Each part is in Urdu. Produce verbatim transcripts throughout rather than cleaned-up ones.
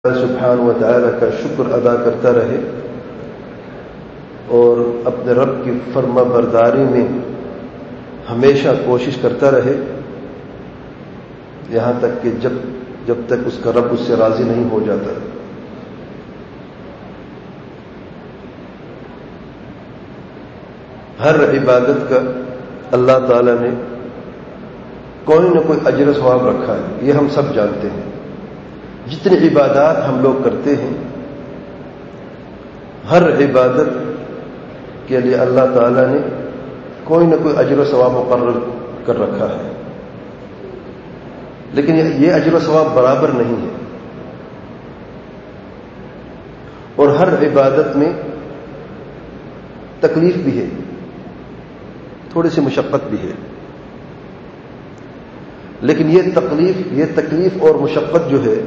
سبحانہ و تعالی کا شکر ادا کرتا رہے اور اپنے رب کی فرما برداری میں ہمیشہ کوشش کرتا رہے یہاں تک کہ جب جب تک اس کا رب اس سے راضی نہیں ہو جاتا۔ ہر عبادت کا اللہ تعالی نے کوئی نہ کوئی اجر و ثواب رکھا ہے، یہ ہم سب جانتے ہیں۔ جتنی عبادات ہم لوگ کرتے ہیں ہر عبادت کے لیے اللہ تعالی نے کوئی نہ کوئی اجر و ثواب مقرر کر رکھا ہے، لیکن یہ اجر و ثواب برابر نہیں ہے، اور ہر عبادت میں تکلیف بھی ہے، تھوڑی سی مشقت بھی ہے، لیکن یہ تکلیف یہ تکلیف اور مشقت جو ہے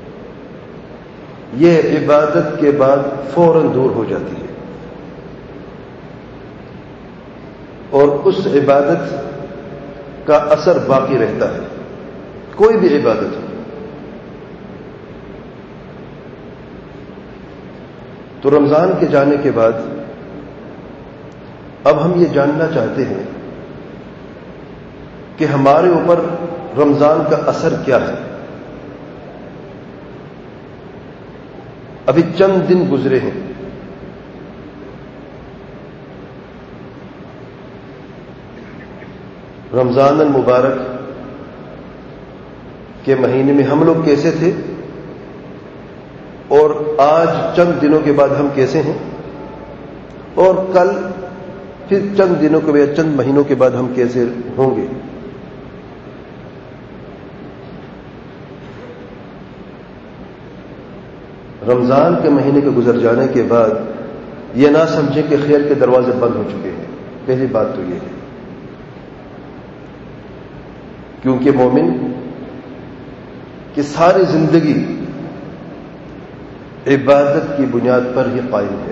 یہ عبادت کے بعد فوراً دور ہو جاتی ہے، اور اس عبادت کا اثر باقی رہتا ہے، کوئی بھی عبادت ہو۔ تو رمضان کے جانے کے بعد اب ہم یہ جاننا چاہتے ہیں کہ ہمارے اوپر رمضان کا اثر کیا ہے۔ ابھی چند دن گزرے ہیں، رمضان المبارک کے مہینے میں ہم لوگ کیسے تھے اور آج چند دنوں کے بعد ہم کیسے ہیں، اور کل پھر چند دنوں کے بعد چند مہینوں کے بعد ہم کیسے ہوں گے۔ رمضان کے مہینے کے گزر جانے کے بعد یہ نہ سمجھیں کہ خیر کے دروازے بند ہو چکے ہیں، پہلی بات تو یہ ہے، کیونکہ مومن کی ساری زندگی عبادت کی بنیاد پر ہی قائم ہے۔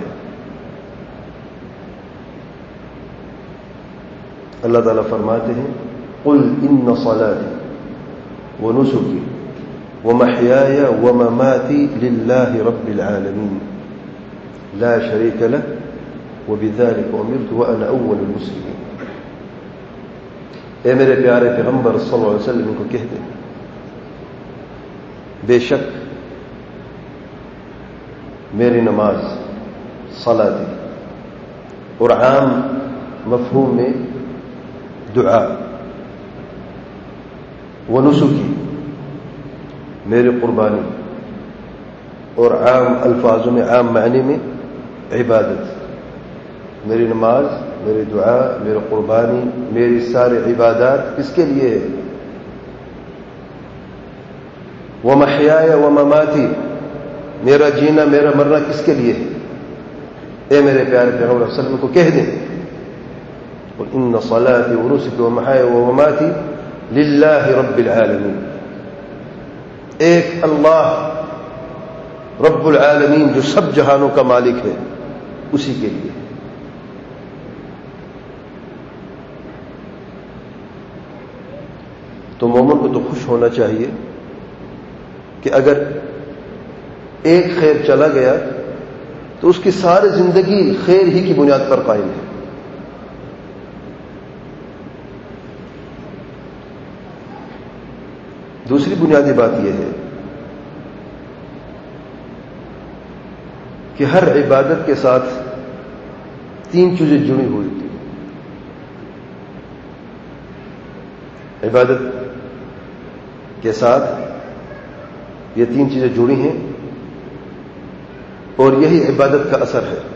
اللہ تعالیٰ فرماتے ہیں قل ان صلاتی ونسکی ومحیای ومماتی للہ رب العالمین لا شریک لہ وبذلک امرت وانا اول المسلمین۔ اے میرے پیارے پیغمبر صلی اللہ علیہ وسلم کو کہہ دیں، بے شک میری نماز صلاتی اور عام مفہوم میں دعا، ونسکی میری قربانی، اور عام الفاظوں میں عام معنی میں عبادت، میری نماز، میری دعا، میری قربانی، میری ساری عبادات کس کے لیے ہے؟ ومحیای ومماتی، میرا جینا میرا مرنا کس کے لیے ہے؟ اے میرے پیارے پیغمبر صلی اللہ علیہ وسلم کو کہہ دیں ان صلاتی ونسکی ومحیای ومماتی للہ رب العالمین، ایک اللہ رب العالمین جو سب جہانوں کا مالک ہے اسی کے لیے۔ تو مومن کو تو خوش ہونا چاہیے کہ اگر ایک خیر چلا گیا تو اس کی ساری زندگی خیر ہی کی بنیاد پر قائم ہے۔ دوسری بنیادی بات یہ ہے کہ ہر عبادت کے ساتھ تین چیزیں جڑی ہوئی تھی۔ عبادت کے ساتھ یہ تین چیزیں جڑی ہیں اور یہی عبادت کا اثر ہے۔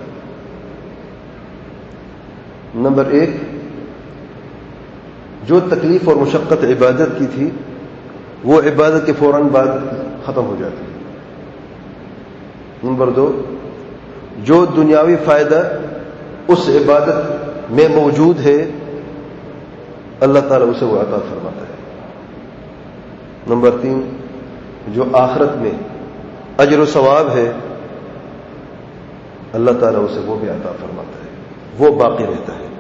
نمبر ایک، جو تکلیف اور مشقت عبادت کی تھی وہ عبادت کے فوراً بعد ختم ہو جاتی ہے۔ نمبر دو، جو دنیاوی فائدہ اس عبادت میں موجود ہے اللہ تعالیٰ اسے وہ عطا فرماتا ہے۔ نمبر تین، جو آخرت میں اجر و ثواب ہے اللہ تعالیٰ اسے وہ بھی عطا فرماتا ہے، وہ باقی رہتا ہے۔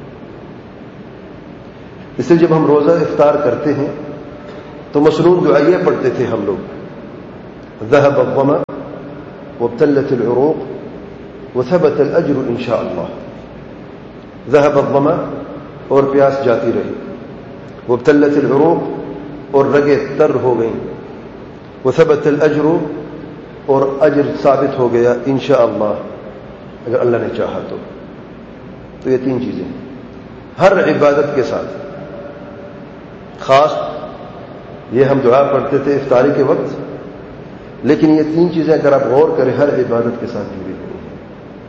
اس لیے جب ہم روزہ افطار کرتے ہیں تو مسنون دعائیاں پڑھتے تھے ہم لوگ، ذهب الظمأ وابتلت العروق وثبت الأجر إن شاء الله. ذهب الظمأ اور پیاس جاتی رہی، وابتلت العروق اور رگیں تر ہو گئیں، وثبت الأجر اور اجر ثابت ہو گیا انشاءاللہ اگر اللہ نے چاہا تو. تو یہ تین چیزیں ہر عبادت کے ساتھ، خاص یہ ہم دعا پڑھتے تھے افطاری کے وقت، لیکن یہ تین چیزیں اگر آپ غور کریں ہر عبادت کے ساتھ جڑی ہوئی ہیں.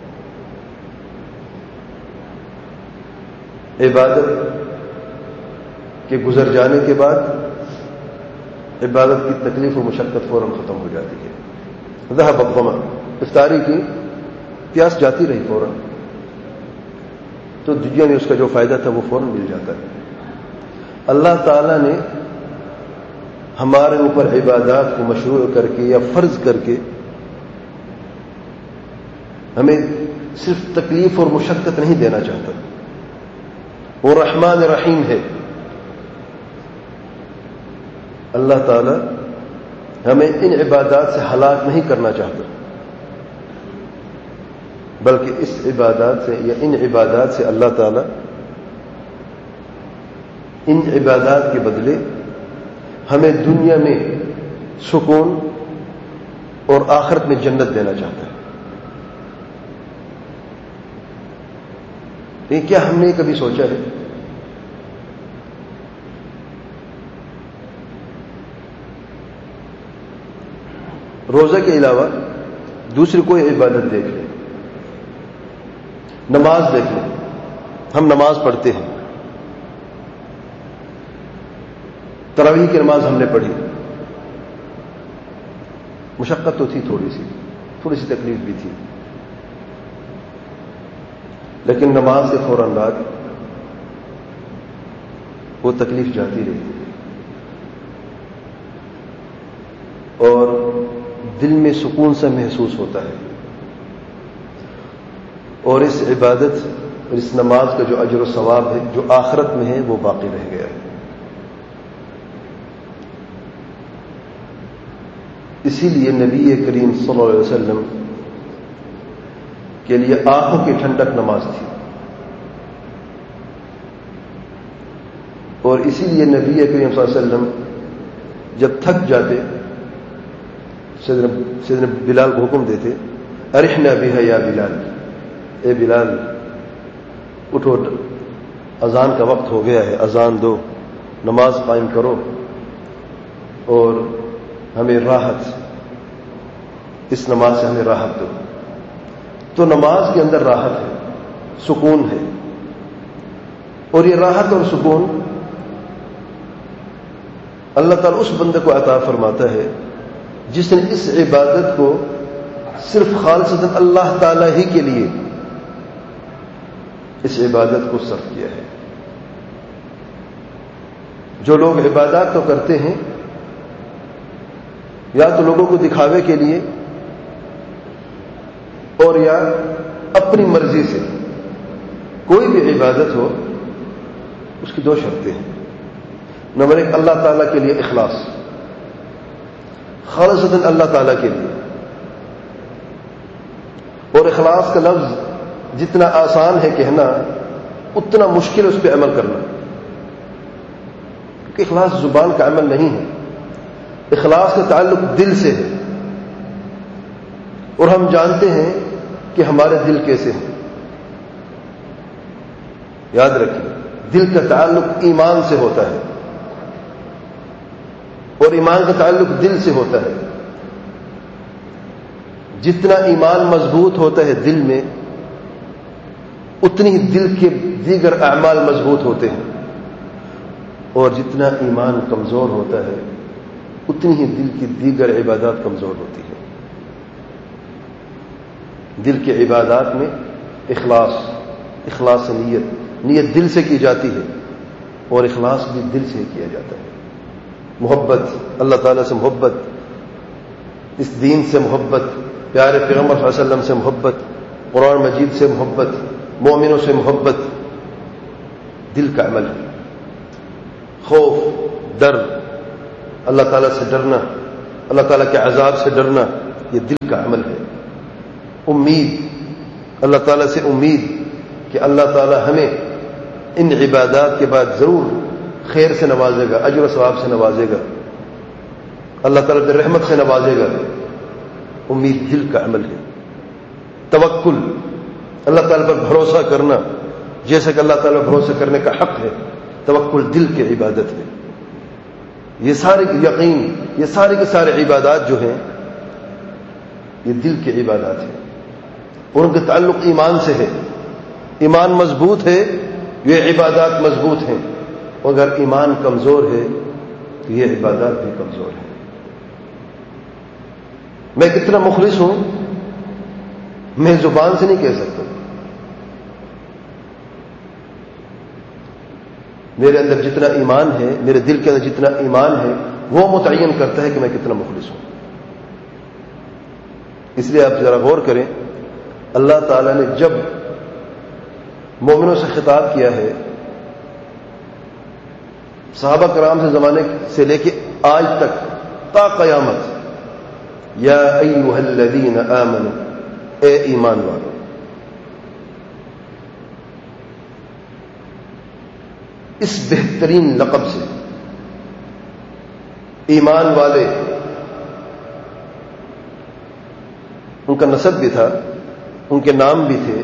عبادت کے گزر جانے کے بعد عبادت کی تکلیف و مشقت فوراً ختم ہو جاتی ہے. ذهب الظمأ، افطاری کی پیاس جاتی رہی فوراً، تو دنیا میں اس کا جو فائدہ تھا وہ فوراً مل جاتا ہے. اللہ تعالیٰ نے ہمارے اوپر عبادات کو مشروع کر کے یا فرض کر کے ہمیں صرف تکلیف اور مشقت نہیں دینا چاہتا. وہ رحمان رحیم ہے. اللہ تعالیٰ ہمیں ان عبادات سے ہلاک نہیں کرنا چاہتا، بلکہ اس عبادات سے یا ان عبادات سے اللہ تعالیٰ ان عبادات کے بدلے ہمیں دنیا میں سکون اور آخرت میں جنت دینا چاہتا ہے. لیکن کیا ہم نے کبھی سوچا ہے روزہ کے علاوہ دوسری کوئی عبادت دیکھ لیں، نماز دیکھ لیں. ہم نماز پڑھتے ہیں، تراویح کی نماز ہم نے پڑھی، مشقت تو تھی، تھوڑی سی تھوڑی سی تکلیف بھی تھی، لیکن نماز کے فوراً بعد وہ تکلیف جاتی رہی اور دل میں سکون سا محسوس ہوتا ہے، اور اس عبادت اور اس نماز کا جو اجر و ثواب ہے جو آخرت میں ہے وہ باقی رہ گیا ہے. اسی لیے نبی کریم صلی اللہ علیہ وسلم کے لیے آنکھوں کی ٹھنڈک نماز تھی، اور اسی لیے نبی کریم صلی اللہ علیہ وسلم جب تھک جاتے سیدنا بلال کو حکم دیتے، ارحنا بها یا بلال، اے بلال اٹھو، اذان کا وقت ہو گیا ہے، اذان دو، نماز قائم کرو اور ہمیں راحت، اس نماز سے ہمیں راحت دو. تو نماز کے اندر راحت ہے، سکون ہے، اور یہ راحت اور سکون اللہ تعالیٰ اس بندے کو عطا فرماتا ہے جس نے اس عبادت کو صرف خالصتاً اللہ تعالیٰ ہی کے لیے اس عبادت کو صرف کیا ہے. جو لوگ عبادات تو کرتے ہیں یا تو لوگوں کو دکھاوے کے لیے اور یا اپنی مرضی سے، کوئی بھی عبادت ہو اس کی دو شرطیں ہیں. نمبر ایک، اللہ تعالیٰ کے لیے اخلاص، خالصتاً اللہ تعالیٰ کے لیے. اور اخلاص کا لفظ جتنا آسان ہے کہنا اتنا مشکل ہے اس پہ عمل کرنا، کیونکہ اخلاص زبان کا عمل نہیں ہے. اخلاص کا تعلق دل سے ہے، اور ہم جانتے ہیں کہ ہمارے دل کیسے ہیں. یاد رکھیں، دل کا تعلق ایمان سے ہوتا ہے، اور ایمان کا تعلق دل سے ہوتا ہے. جتنا ایمان مضبوط ہوتا ہے دل میں، اتنی ہی دل کے دیگر اعمال مضبوط ہوتے ہیں، اور جتنا ایمان کمزور ہوتا ہے اتنی ہی دل کی دیگر عبادات کمزور ہوتی ہیں. دل کے عبادات میں اخلاص، اخلاص نیت، نیت دل سے کی جاتی ہے، اور اخلاص بھی دل سے کیا جاتا ہے. محبت، اللہ تعالیٰ سے محبت، اس دین سے محبت، پیارے پیغمبر صلی اللہ علیہ وسلم سے محبت، قرآن مجید سے محبت، مومنوں سے محبت، دل کا عمل ہے. خوف، ڈر، اللہ تعالیٰ سے ڈرنا، اللہ تعالیٰ کے عذاب سے ڈرنا، یہ دل کا عمل ہے۔ امید، اللہ تعالیٰ سے امید کہ اللہ تعالیٰ ہمیں ان عبادات کے بعد ضرور خیر سے نوازے گا، اجر و ثواب سے نوازے گا، اللہ تعالیٰ کی رحمت سے نوازے گا۔ امید دل کا عمل ہے۔ توکل، اللہ تعالیٰ پر بھروسہ کرنا، جیسا کہ اللہ تعالیٰ پر بھروسہ کرنے کا حق ہے، توکل دل کی عبادت ہے۔ یہ سارے یقین، یہ سارے کے سارے عبادات جو ہیں یہ دل کی عبادات ہیں، اور ان کا تعلق ایمان سے ہے۔ ایمان مضبوط ہے، یہ عبادات مضبوط ہیں، اور اگر ایمان کمزور ہے تو یہ عبادات بھی کمزور ہیں۔ میں کتنا مخلص ہوں میں زبان سے نہیں کہہ سکتا، میرے اندر جتنا ایمان ہے، میرے دل کے اندر جتنا ایمان ہے، وہ متعین کرتا ہے کہ میں کتنا مخلص ہوں۔ اس لیے آپ ذرا غور کریں، اللہ تعالیٰ نے جب مومنوں سے خطاب کیا ہے، صحابہ کرام سے زمانے سے لے کے آج تک تا قیامت، یا ایھا الذین آمنوا، اے ایمان والو، اس بہترین لقب سے ایمان والے، ان کا نسب بھی تھا، ان کے نام بھی تھے،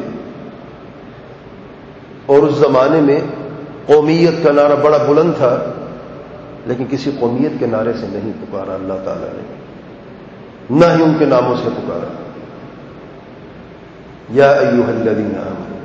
اور اس زمانے میں قومیت کا نعرہ بڑا بلند تھا، لیکن کسی قومیت کے نعرے سے نہیں پکارا اللہ تعالیٰ نے، نہ ہی ان کے ناموں سے پکارا۔ یا ایھا الذین آمنوا،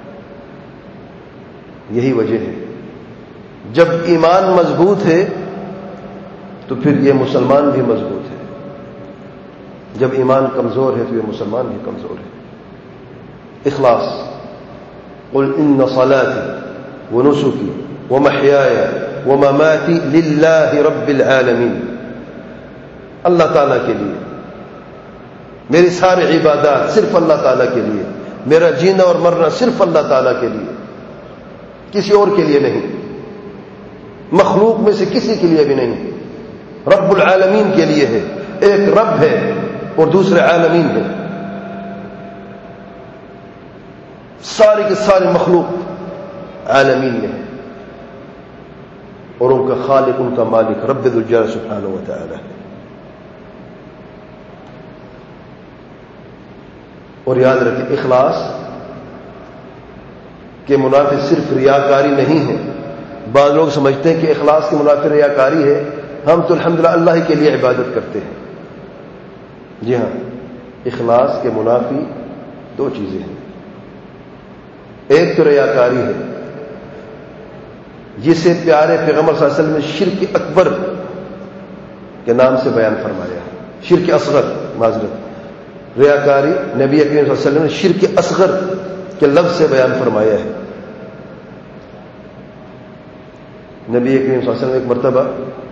یہی وجہ ہے جب ایمان مضبوط ہے تو پھر یہ مسلمان بھی مضبوط ہے، جب ایمان کمزور ہے تو یہ مسلمان بھی کمزور ہے۔ اخلاص، قل ان صلاتی ونسکی ومحیای ومماتی للہ رب العالمین، اللہ تعالیٰ کے لیے، میری ساری عبادات صرف اللہ تعالیٰ کے لیے، میرا جینا اور مرنا صرف اللہ تعالیٰ کے لیے، کسی اور کے لیے نہیں، مخلوق میں سے کسی کے لیے بھی نہیں، رب العالمین کے لیے ہے۔ ایک رب ہے اور دوسرے عالمین ہے، سارے کے سارے مخلوق عالمین میں ہے، اور ان کا خالق، ان کا مالک رب ذو الجلال سبحانہ و تعالی ہے۔ اور یاد رکھیں، اخلاص کے منافع صرف ریاکاری نہیں ہے۔ بعض لوگ سمجھتے ہیں کہ اخلاص کے منافع ریاکاری ہے، ہم تو الحمدللہ اللہ ہی کے لیے عبادت کرتے ہیں۔ جی ہاں، اخلاص کے منافی دو چیزیں ہیں، ایک تو ریاکاری ہے، جسے پیارے پیغمبر صلی اللہ علیہ وسلم نے شرک اکبر کے نام سے بیان فرمایا ہے، شرک اصغر، معذرت، ریاکاری نبی کریم صلی اللہ علیہ وسلم نے شرک اصغر کے لفظ سے بیان فرمایا ہے۔ نبی کریم صلی اللہ علیہ وسلم ایک مرتبہ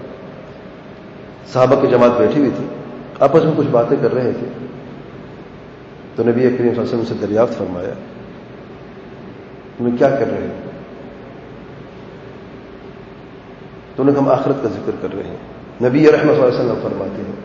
صحابہ کی جماعت بیٹھی ہوئی تھی، آپس میں کچھ باتیں کر رہے تھے، تو نبی کریم صلی اللہ علیہ وسلم سے دریافت فرمایا، تمہیں کیا کر رہے ہیں؟ تو انہوں نے ہم آخرت کا ذکر کر رہے ہیں۔ نبی رحمۃ صلی اللہ علیہ وسلم فرماتے ہیں،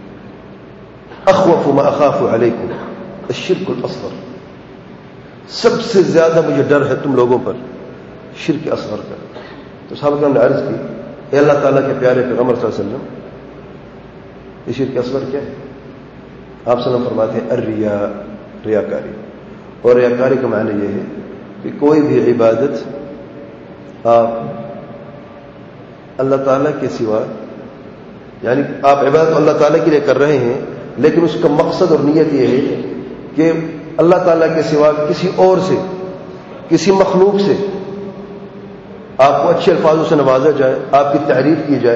اخوف ما اخاف علیکم الشرک الاصغر، سب سے زیادہ مجھے ڈر ہے تم لوگوں پر شرک اصغر کا۔ تو صحابہ کرام نے عرض کی، اے اللہ تعالیٰ کے پیارے پیغمبر صلی اللہ علیہ وسلم، یہ شرک اصغر کیا ہے؟ آپ صلی اللہ علیہ وسلم فرماتے ہیں الریا، ریاکاری، اور ریاکاری کا معنی یہ ہے کہ کوئی بھی عبادت آپ اللہ تعالیٰ کے سوا، یعنی آپ عبادت اللہ تعالیٰ کے لیے کر رہے ہیں، لیکن اس کا مقصد اور نیت یہ ہے کہ اللہ تعالیٰ کے سوا کسی اور سے، کسی مخلوق سے آپ کو اچھے الفاظوں سے نوازا جائے، آپ کی تعریف کی جائے،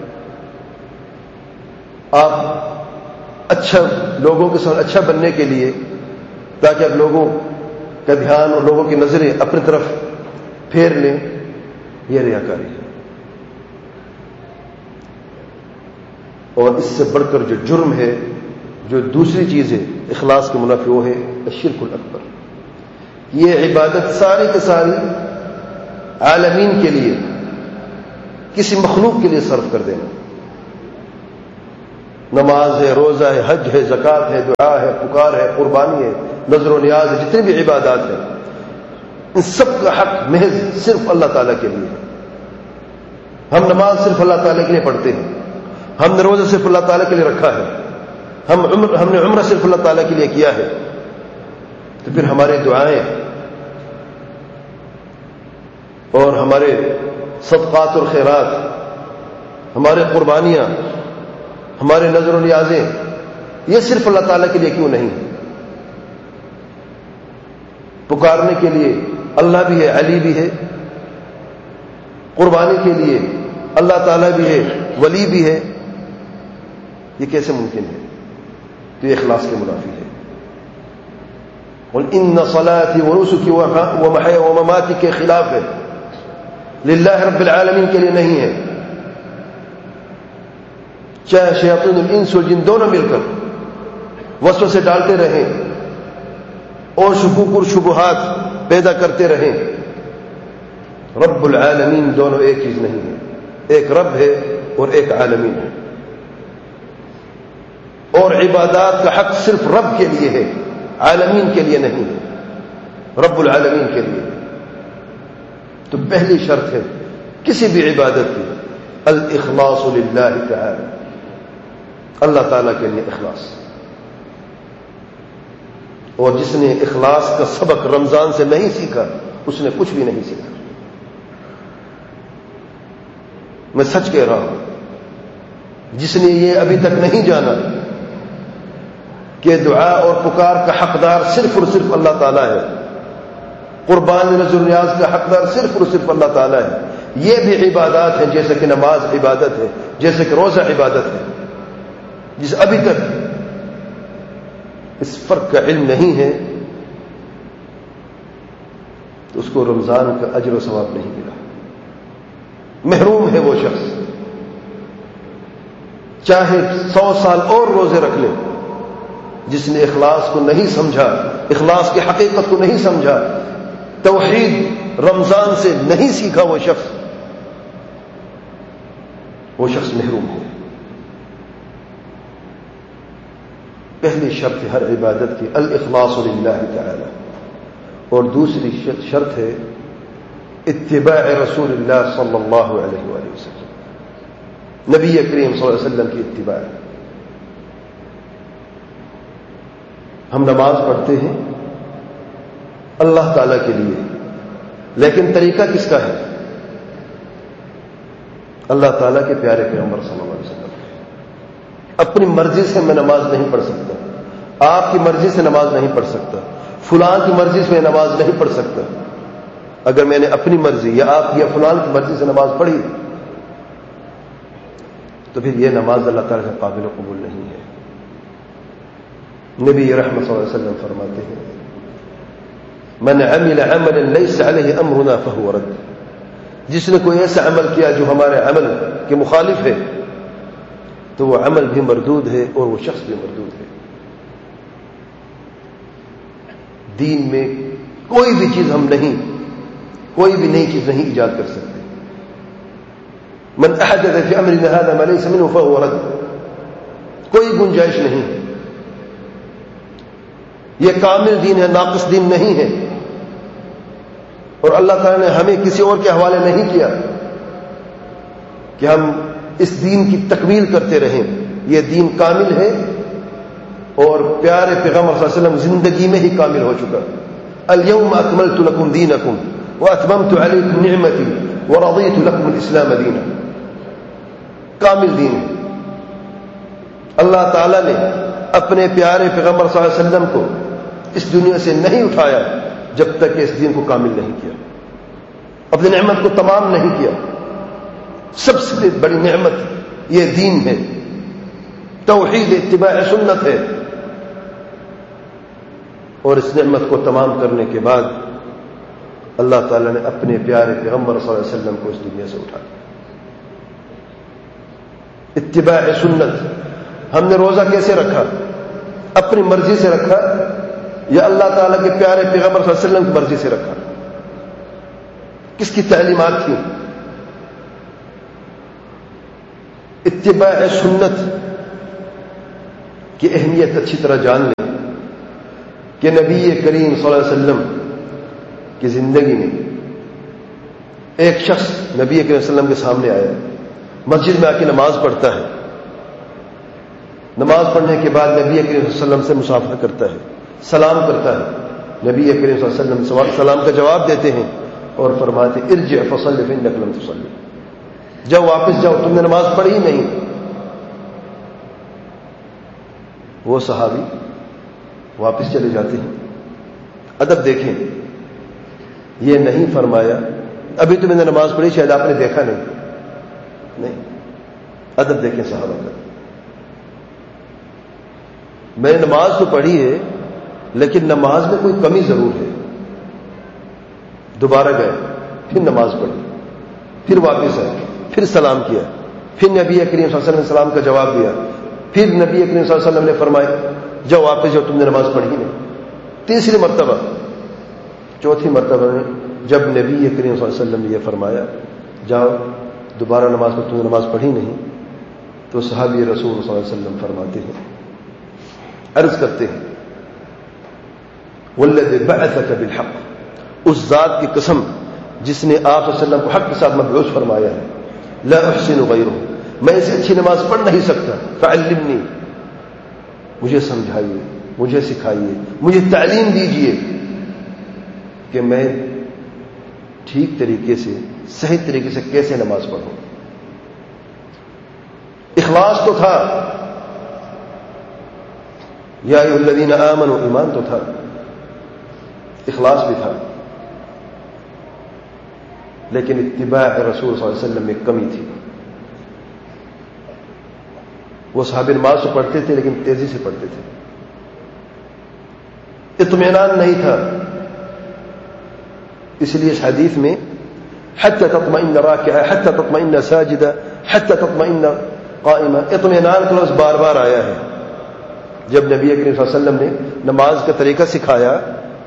آپ اچھا لوگوں کے ساتھ اچھا بننے کے لیے، تاکہ آپ لوگوں کا دھیان اور لوگوں کی نظریں اپنی طرف پھیر لیں، یہ ریاکاری ہے۔ اور اس سے بڑھ کر جو جرم ہے، جو دوسری چیز ہے اخلاص کے منافع، وہ ہے الشرک الاکبر۔ یہ عبادت ساری کی ساری عالمین کے لیے، کسی مخلوق کے لیے صرف کر دینا، نماز ہے، روزہ ہے، حج ہے، زکوٰۃ ہے، دعا ہے، پکار ہے، قربانی ہے، نذر و نیاز ہے، جتنی بھی عبادات ہیں ان سب کا حق محض صرف اللہ تعالیٰ کے لیے ہے۔ ہم نماز صرف اللہ تعالیٰ کے لیے پڑھتے ہیں، ہم نے روزہ صرف اللہ تعالیٰ کے لیے رکھا ہے، ہم عمر ہم نے عمرہ صرف اللہ تعالیٰ کے لیے کیا ہے، تو پھر ہماری دعائیں اور ہمارے صدقات اور خیرات، ہمارے قربانیاں، ہمارے نذر و نیازیں یہ صرف اللہ تعالیٰ کے لیے کیوں نہیں؟ پکارنے کے لیے اللہ بھی ہے، علی بھی ہے، قربانی کے لیے اللہ تعالیٰ بھی ہے، ولی بھی ہے، یہ کیسے ممکن ہے؟ تو یہ اخلاص کے منافی ہے۔ اور ان صلاتي ونسكي ومحياي ومماتي کے خلاف ہے، للہ رب العالمین کے لیے نہیں ہے۔ چاہے شیاطین الانس و جن دونوں مل کر وسوسے ڈالتے رہیں اور شکوک اور شبہات پیدا کرتے رہیں، رب العالمین دونوں ایک چیز نہیں ہے، ایک رب ہے اور ایک عالمین ہے، اور عبادات کا حق صرف رب کے لیے ہے، عالمین کے لیے نہیں ہے، رب العالمین کے لیے۔ تو پہلی شرط ہے کسی بھی عبادت کی الاخلاص للہ تعالی، اللہ تعالیٰ کے لیے اخلاص۔ اور جس نے اخلاص کا سبق رمضان سے نہیں سیکھا اس نے کچھ بھی نہیں سیکھا۔ میں سچ کہہ رہا ہوں، جس نے یہ ابھی تک نہیں جانا کہ دعا اور پکار کا حقدار صرف اور صرف اللہ تعالیٰ ہے، قربان نذر نیاز کا حقدار صرف اور صرف اللہ تعالیٰ ہے، یہ بھی عبادات ہیں جیسے کہ نماز عبادت ہے، جیسے کہ روزہ عبادت ہے، جس ابھی تک اس فرق کا علم نہیں ہے تو اس کو رمضان کا اجر و ثواب نہیں ملا، محروم ہے وہ شخص، چاہے سو سال اور روزے رکھ لے، جس نے اخلاص کو نہیں سمجھا، اخلاص کی حقیقت کو نہیں سمجھا، توحید رمضان سے نہیں سیکھا، وہ شخص وہ شخص محروم ہے۔ پہلی شرط ہے ہر عبادت کی الاخلاص للہ تعالی، اور دوسری شرط ہے اتباع رسول اللہ صلی اللہ علیہ وآلہ وسلم، نبی کریم صلی اللہ علیہ وسلم کی اتباع۔ ہم نماز پڑھتے ہیں اللہ تعالیٰ کے لیے، لیکن طریقہ کس کا ہے؟ اللہ تعالیٰ کے پیارے پیغمبر صلی اللہ علیہ وسلم۔ اپنی مرضی سے میں نماز نہیں پڑھ سکتا، آپ کی مرضی سے نماز نہیں پڑھ سکتا، فلان کی مرضی سے میں نماز نہیں پڑھ سکتا۔ اگر میں نے اپنی مرضی یا آپ کی یا فلان کی مرضی سے نماز پڑھی تو پھر یہ نماز اللہ تعالیٰ سے قابل قبول نہیں ہے۔ نبی رحمت صلی اللہ علیہ وسلم فرماتے ہیں من عمل عملا ليس عليه امرنا فهو رد، جس نے کوئی ایسا عمل کیا جو ہمارے عمل کے مخالف ہے تو وہ عمل بھی مردود ہے اور وہ شخص بھی مردود ہے۔ دین میں کوئی بھی چیز ہم نہیں، کوئی بھی نئی چیز نہیں ایجاد کر سکتے۔ من احدث في امرنا هذا ما ليس منه فهو رد، کوئی گنجائش نہیں ہے، یہ کامل دین ہے، ناقص دین نہیں ہے۔ اور اللہ تعالیٰ نے ہمیں کسی اور کے حوالے نہیں کیا کہ ہم اس دین کی تکمیل کرتے رہیں، یہ دین کامل ہے اور پیارے پیغمبر صلی اللہ علیہ وسلم زندگی میں ہی کامل ہو چکا۔ اليوم اکملت لکم دینکم واتممت علیکم نعمتی ورضیت لکم الاسلام دینا، کامل دین ہے۔ اللہ تعالیٰ نے اپنے پیارے پیغمبر صلی اللہ علیہ وسلم کو اس دنیا سے نہیں اٹھایا جب تک کہ اس دین کو کامل نہیں کیا، اپنی نعمت کو تمام نہیں کیا۔ سب سے بڑی نعمت یہ دین ہے، توحید اتباع سنت ہے، اور اس نعمت کو تمام کرنے کے بعد اللہ تعالیٰ نے اپنے پیارے پیغمبر صلی اللہ علیہ وسلم کو اس دنیا سے اٹھایا۔ اتباع سنت، ہم نے روزہ کیسے رکھا؟ اپنی مرضی سے رکھا یا اللہ تعالیٰ کے پیارے پیغمبر صلی اللہ علیہ وسلم کی مرضی سے رکھا؟ کس کی تعلیمات تھی؟ اتباع سنت کی اہمیت اچھی طرح جان لیں کہ نبی کریم صلی اللہ علیہ وسلم کی زندگی میں ایک شخص نبی کریم صلی اللہ علیہ وسلم کے سامنے آیا، مسجد میں آ کے نماز پڑھتا ہے، نماز پڑھنے کے بعد نبی کریم صلی اللہ علیہ وسلم سے مصافحہ کرتا ہے، سلام کرتا ہے، نبی کریم صلی اللہ علیہ وسلم سلام کا جواب دیتے ہیں اور فرماتے ارجع فصلی فإنک لم تصلی، جاؤ واپس جاؤ، تم نے نماز پڑھی نہیں۔ وہ صحابی واپس چلے جاتے ہیں۔ ادب دیکھیں، یہ نہیں فرمایا ابھی تو میں نے نماز پڑھی، شاید آپ نے دیکھا نہیں، نہیں، ادب دیکھیں صحابہ کا۔ میں نے نماز تو پڑھی ہے لیکن نماز میں کوئی کمی ضرور ہے۔ دوبارہ گئے، پھر نماز پڑھی، پھر واپس آئے، پھر سلام کیا، پھر نبی کریم صلی اللہ علیہ وسلم نے سلام کا جواب دیا، پھر نبی کریم صلی اللہ علیہ وسلم نے فرمایا جاؤ واپس جاؤ، تم نے نماز پڑھی نہیں۔ تیسری مرتبہ، چوتھی مرتبہ میں جب نبی کریم صلی اللہ علیہ وسلم نے یہ فرمایا جاؤ دوبارہ نماز پڑھ، تم نے نماز پڑھی نہیں، تو صحابی رسول صلی اللہ علیہ وسلم فرماتے ہیں، عرض کرتے ہیں والذی بعثک بالحق، اس ذات کی قسم جس نے آپ صلی اللہ علیہ وسلم کو حق کے ساتھ مبعوث فرمایا ہے، لا احسن غیرہ، میں اسے اچھی نماز پڑھ نہیں سکتا، فعلمنی، مجھے سمجھائیے، مجھے سکھائیے، مجھے تعلیم دیجیے کہ میں ٹھیک طریقے سے، صحیح طریقے سے کیسے نماز پڑھوں۔ اخلاص تو تھا، یا ایھا الذین آمنوا، ایمان تو تھا، اخلاص بھی تھا، لیکن اتباع رسول صلی اللہ علیہ وسلم میں کمی تھی۔ وہ صحابہ نماز تو پڑھتے تھے لیکن تیزی سے پڑھتے تھے، اطمینان نہیں تھا، اس لیے اس حدیث میں حتی تطمئن راکعا، حتی تطمئن ساجدا، حتی تطمئن قائما، اطمینان کا لفظ بار بار آیا ہے۔ جب نبی کریم صلی اللہ علیہ وسلم نے نماز کا طریقہ سکھایا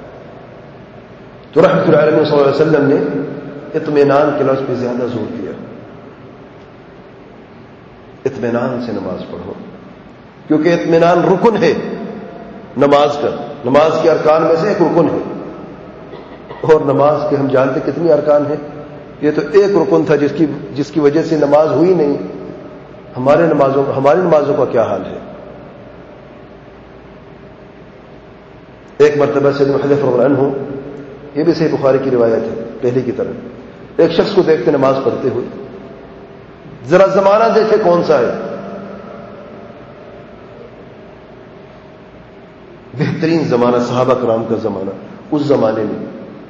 تو رحمۃ العالمین صلی اللہ علیہ وسلم نے اطمینان کے لفظ پہ زیادہ زور دیا، اطمینان سے نماز پڑھو، کیونکہ اطمینان رکن ہے نماز کا، نماز کے ارکان میں سے ایک رکن ہے، اور نماز کے ہم جانتے کتنی ارکان ہیں، یہ تو ایک رکن تھا جس کی جس کی وجہ سے نماز ہوئی نہیں۔ ہمارے نمازوں ہماری نمازوں کا کیا حال ہے؟ ایک مرتبہ سیدنا حذیفہ رضی اللہ عنہ، یہ بھی صحیح بخاری کی روایت ہے پہلے کی طرح، ایک شخص کو دیکھتے نماز پڑھتے ہوئے، ذرا زمانہ دیکھے کون سا ہے، بہترین زمانہ صحابہ کرام کا زمانہ، اس زمانے میں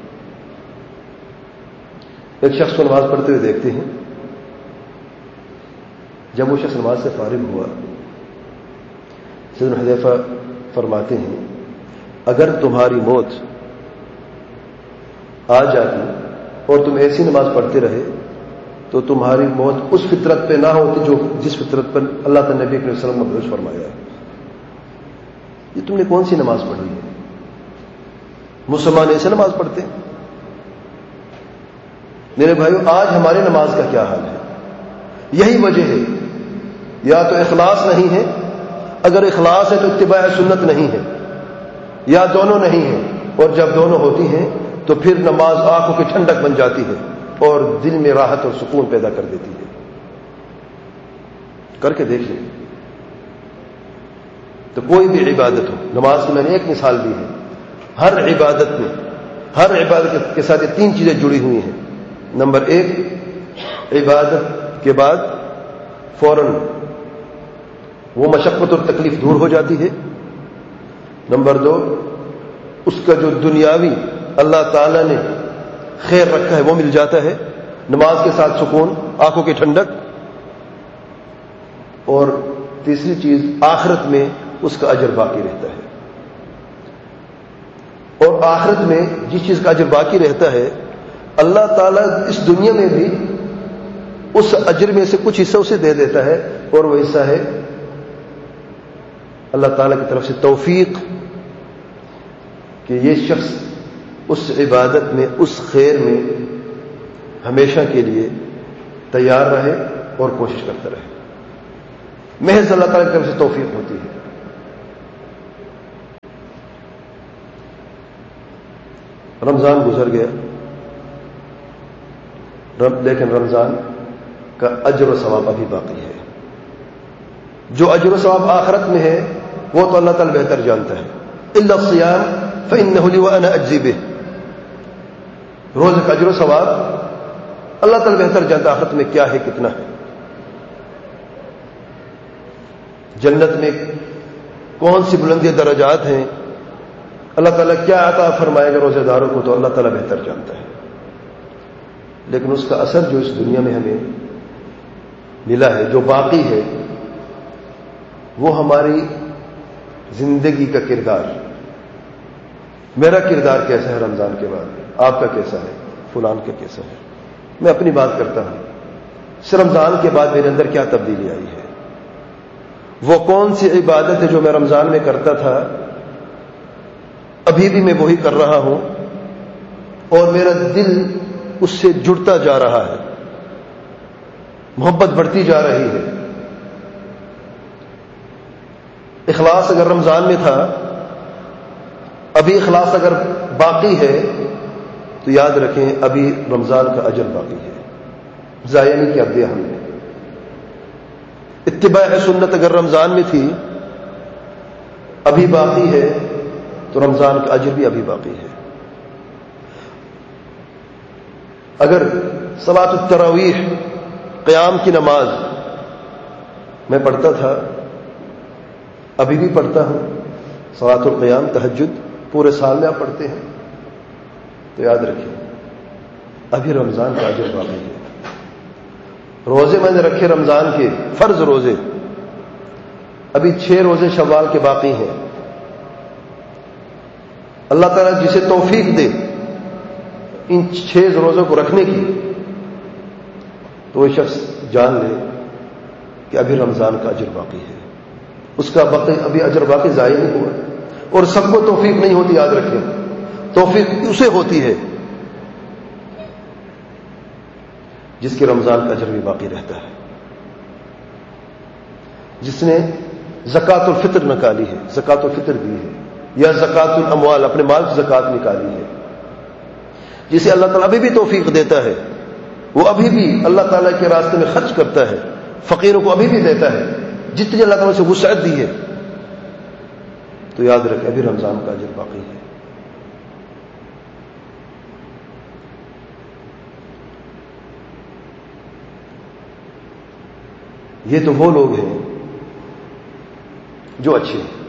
ایک شخص کو نماز پڑھتے ہوئے دیکھتے ہیں۔ جب وہ شخص نماز سے فارغ ہوا، سیدنا حذیفہ فرماتے ہیں اگر تمہاری موت آ جاتی اور تم ایسی نماز پڑھتے رہے تو تمہاری موت اس فطرت پہ نہ ہوتی جو جس فطرت پر اللہ تعالی نبی صلی اللہ علیہ وسلم نے مبعوث فرمایا ہے۔ یہ تم نے کون سی نماز پڑھی ہے؟ مسلمان ایسے نماز پڑھتے ہیں؟ میرے بھائیو، آج ہماری نماز کا کیا حال ہے؟ یہی وجہ ہے، یا تو اخلاص نہیں ہے، اگر اخلاص ہے تو اتباع سنت نہیں ہے، یا دونوں نہیں ہیں، اور جب دونوں ہوتی ہیں تو پھر نماز آنکھوں کی ٹھنڈک بن جاتی ہے اور دل میں راحت اور سکون پیدا کر دیتی ہے۔ کر کے دیکھ لیں، تو کوئی بھی عبادت ہو، نماز کی میں نے ایک مثال دی ہے، ہر عبادت میں، ہر عبادت کے ساتھ یہ تین چیزیں جڑی ہوئی ہیں۔ نمبر ایک، عبادت کے بعد فوراً وہ مشقت اور تکلیف دور ہو جاتی ہے۔ نمبر دو، اس کا جو دنیاوی اللہ تعالی نے خیر رکھا ہے وہ مل جاتا ہے، نماز کے ساتھ سکون، آنکھوں کی ٹھنڈک۔ اور تیسری چیز، آخرت میں اس کا اجر باقی رہتا ہے، اور آخرت میں جس چیز کا اجر باقی رہتا ہے اللہ تعالیٰ اس دنیا میں بھی اس اجر میں سے کچھ حصہ اسے دے دیتا ہے، اور وہ حصہ ہے اللہ تعالیٰ کی طرف سے توفیق کہ یہ شخص اس عبادت میں، اس خیر میں ہمیشہ کے لیے تیار رہے اور کوشش کرتا رہے۔ محض اللہ تعالیٰ کی طرف سے توفیق ہوتی ہے۔ رمضان گزر گیا، لیکن رمضان کا اجر و ثواب ابھی باقی ہے. جو اجر و ثواب آخرت میں ہے وہ تو اللہ تعالی بہتر جانتا ہے. الا الصیام فانه لی وانا اجزی بہ. روزے کا اجر و ثواب اللہ تعالی بہتر جانتا ہے آخرت میں کیا ہے، کتنا ہے. جنت میں کون سی بلندی درجات ہیں، اللہ تعالیٰ کیا عطا فرمائے گا روزے داروں کو، تو اللہ تعالیٰ بہتر جانتا ہے. لیکن اس کا اثر جو اس دنیا میں ہمیں ملا ہے، جو باقی ہے، وہ ہماری زندگی کا کردار. میرا کردار کیسا ہے رمضان کے بعد، آپ کا کیسا ہے، فلان کا کیسا ہے. میں اپنی بات کرتا ہوں، اس رمضان کے بعد میرے اندر کیا تبدیلی آئی ہے. وہ کون سی عبادت ہے جو میں رمضان میں کرتا تھا، ابھی بھی میں وہی کر رہا ہوں اور میرا دل اس سے جڑتا جا رہا ہے، محبت بڑھتی جا رہی ہے. اخلاص اگر رمضان میں تھا، ابھی اخلاص اگر باقی ہے تو یاد رکھیں ابھی رمضان کا اجر باقی ہے، ضائع نہیں کیا دیا ہم نے. اتباع سنت اگر رمضان میں تھی، ابھی باقی ہے، تو رمضان کا اجر بھی ابھی باقی ہے. اگر صلاۃ التراویح، قیام کی نماز میں پڑھتا تھا، ابھی بھی پڑھتا ہوں، صلاۃ القیام، تہجد پورے سال میں آپ پڑھتے ہیں، تو یاد رکھیں ابھی رمضان کا اجر باقی ہے. روزے میں نے رکھے رمضان کے فرض روزے، ابھی چھ روزے شوال کے باقی ہیں. اللہ تعالیٰ جسے توفیق دے ان چھ روزوں کو رکھنے کی، تو وہ شخص جان لے کہ ابھی رمضان کا اجر باقی ہے، اس کا باقی ابھی اجر باقی ضائع نہیں ہوا. اور سب کو توفیق نہیں ہوتی، یاد رکھیں توفیق اسے ہوتی ہے جس کے رمضان کا اجر بھی باقی رہتا ہے. جس نے زکوٰۃ الفطر نکالی ہے، زکوٰۃ الفطر دی ہے، یا زکوٰۃ الاموال، اپنے مال کی زکوٰۃ نکالی ہے، جسے اللہ تعالیٰ ابھی بھی توفیق دیتا ہے، وہ ابھی بھی اللہ تعالیٰ کے راستے میں خرچ کرتا ہے، فقیروں کو ابھی بھی دیتا ہے جتنی اللہ تعالیٰ سے وسعت دی ہے، تو یاد رکھیں ابھی رمضان کا اجر باقی ہے. یہ تو وہ لوگ ہیں جو اچھے ہیں،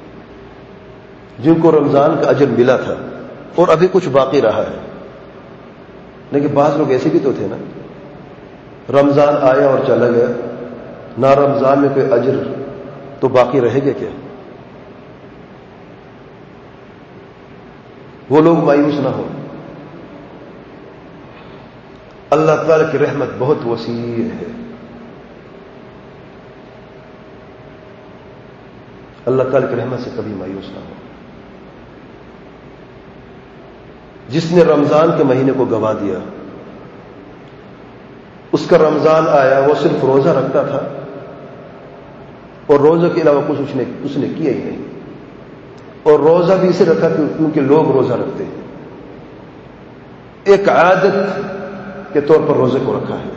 جن کو رمضان کا اجر ملا تھا اور ابھی کچھ باقی رہا ہے. لیکن بعض لوگ ایسے بھی تو تھے نا، رمضان آیا اور چلا گیا، نہ رمضان میں کوئی اجر، تو باقی رہے گا کیا؟ وہ لوگ مایوس نہ ہو. اللہ تعالی کی رحمت بہت وسیع ہے. اللہ تعالی کی رحمت سے کبھی مایوس نہ ہو. جس نے رمضان کے مہینے کو گوا دیا، اس کا رمضان آیا، وہ صرف روزہ رکھتا تھا اور روزہ کے علاوہ کچھ اس نے اس نے کیا ہی نہیں. اور روزہ بھی اسے رکھا کیونکہ لوگ روزہ رکھتے ہیں، ایک عادت کے طور پر روزے کو رکھا ہے.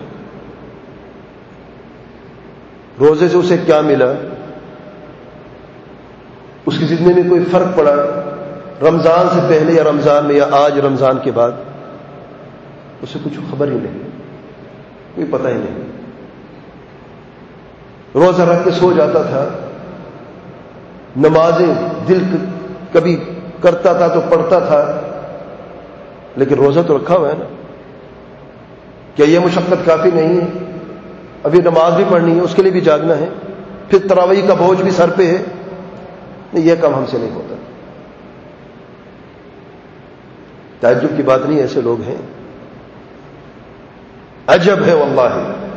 روزے سے اسے کیا ملا، اس کی زندگی میں کوئی فرق پڑا رمضان سے پہلے یا رمضان میں یا آج رمضان کے بعد، اسے کچھ خبر ہی نہیں، کوئی پتہ ہی نہیں. روزہ رکھ کے سو جاتا تھا، نمازیں دل کبھی کرتا تھا تو پڑھتا تھا، لیکن روزہ تو رکھا ہوا ہے نا. کیا یہ مشقت کافی نہیں ہے؟ ابھی نماز بھی پڑھنی ہے، اس کے لیے بھی جاگنا ہے، پھر تراویح کا بوجھ بھی سر پہ ہے. نہیں، یہ کام ہم سے نہیں ہوتا. تعجب کی بات نہیں، ایسے لوگ ہیں، عجب ہے واللہ.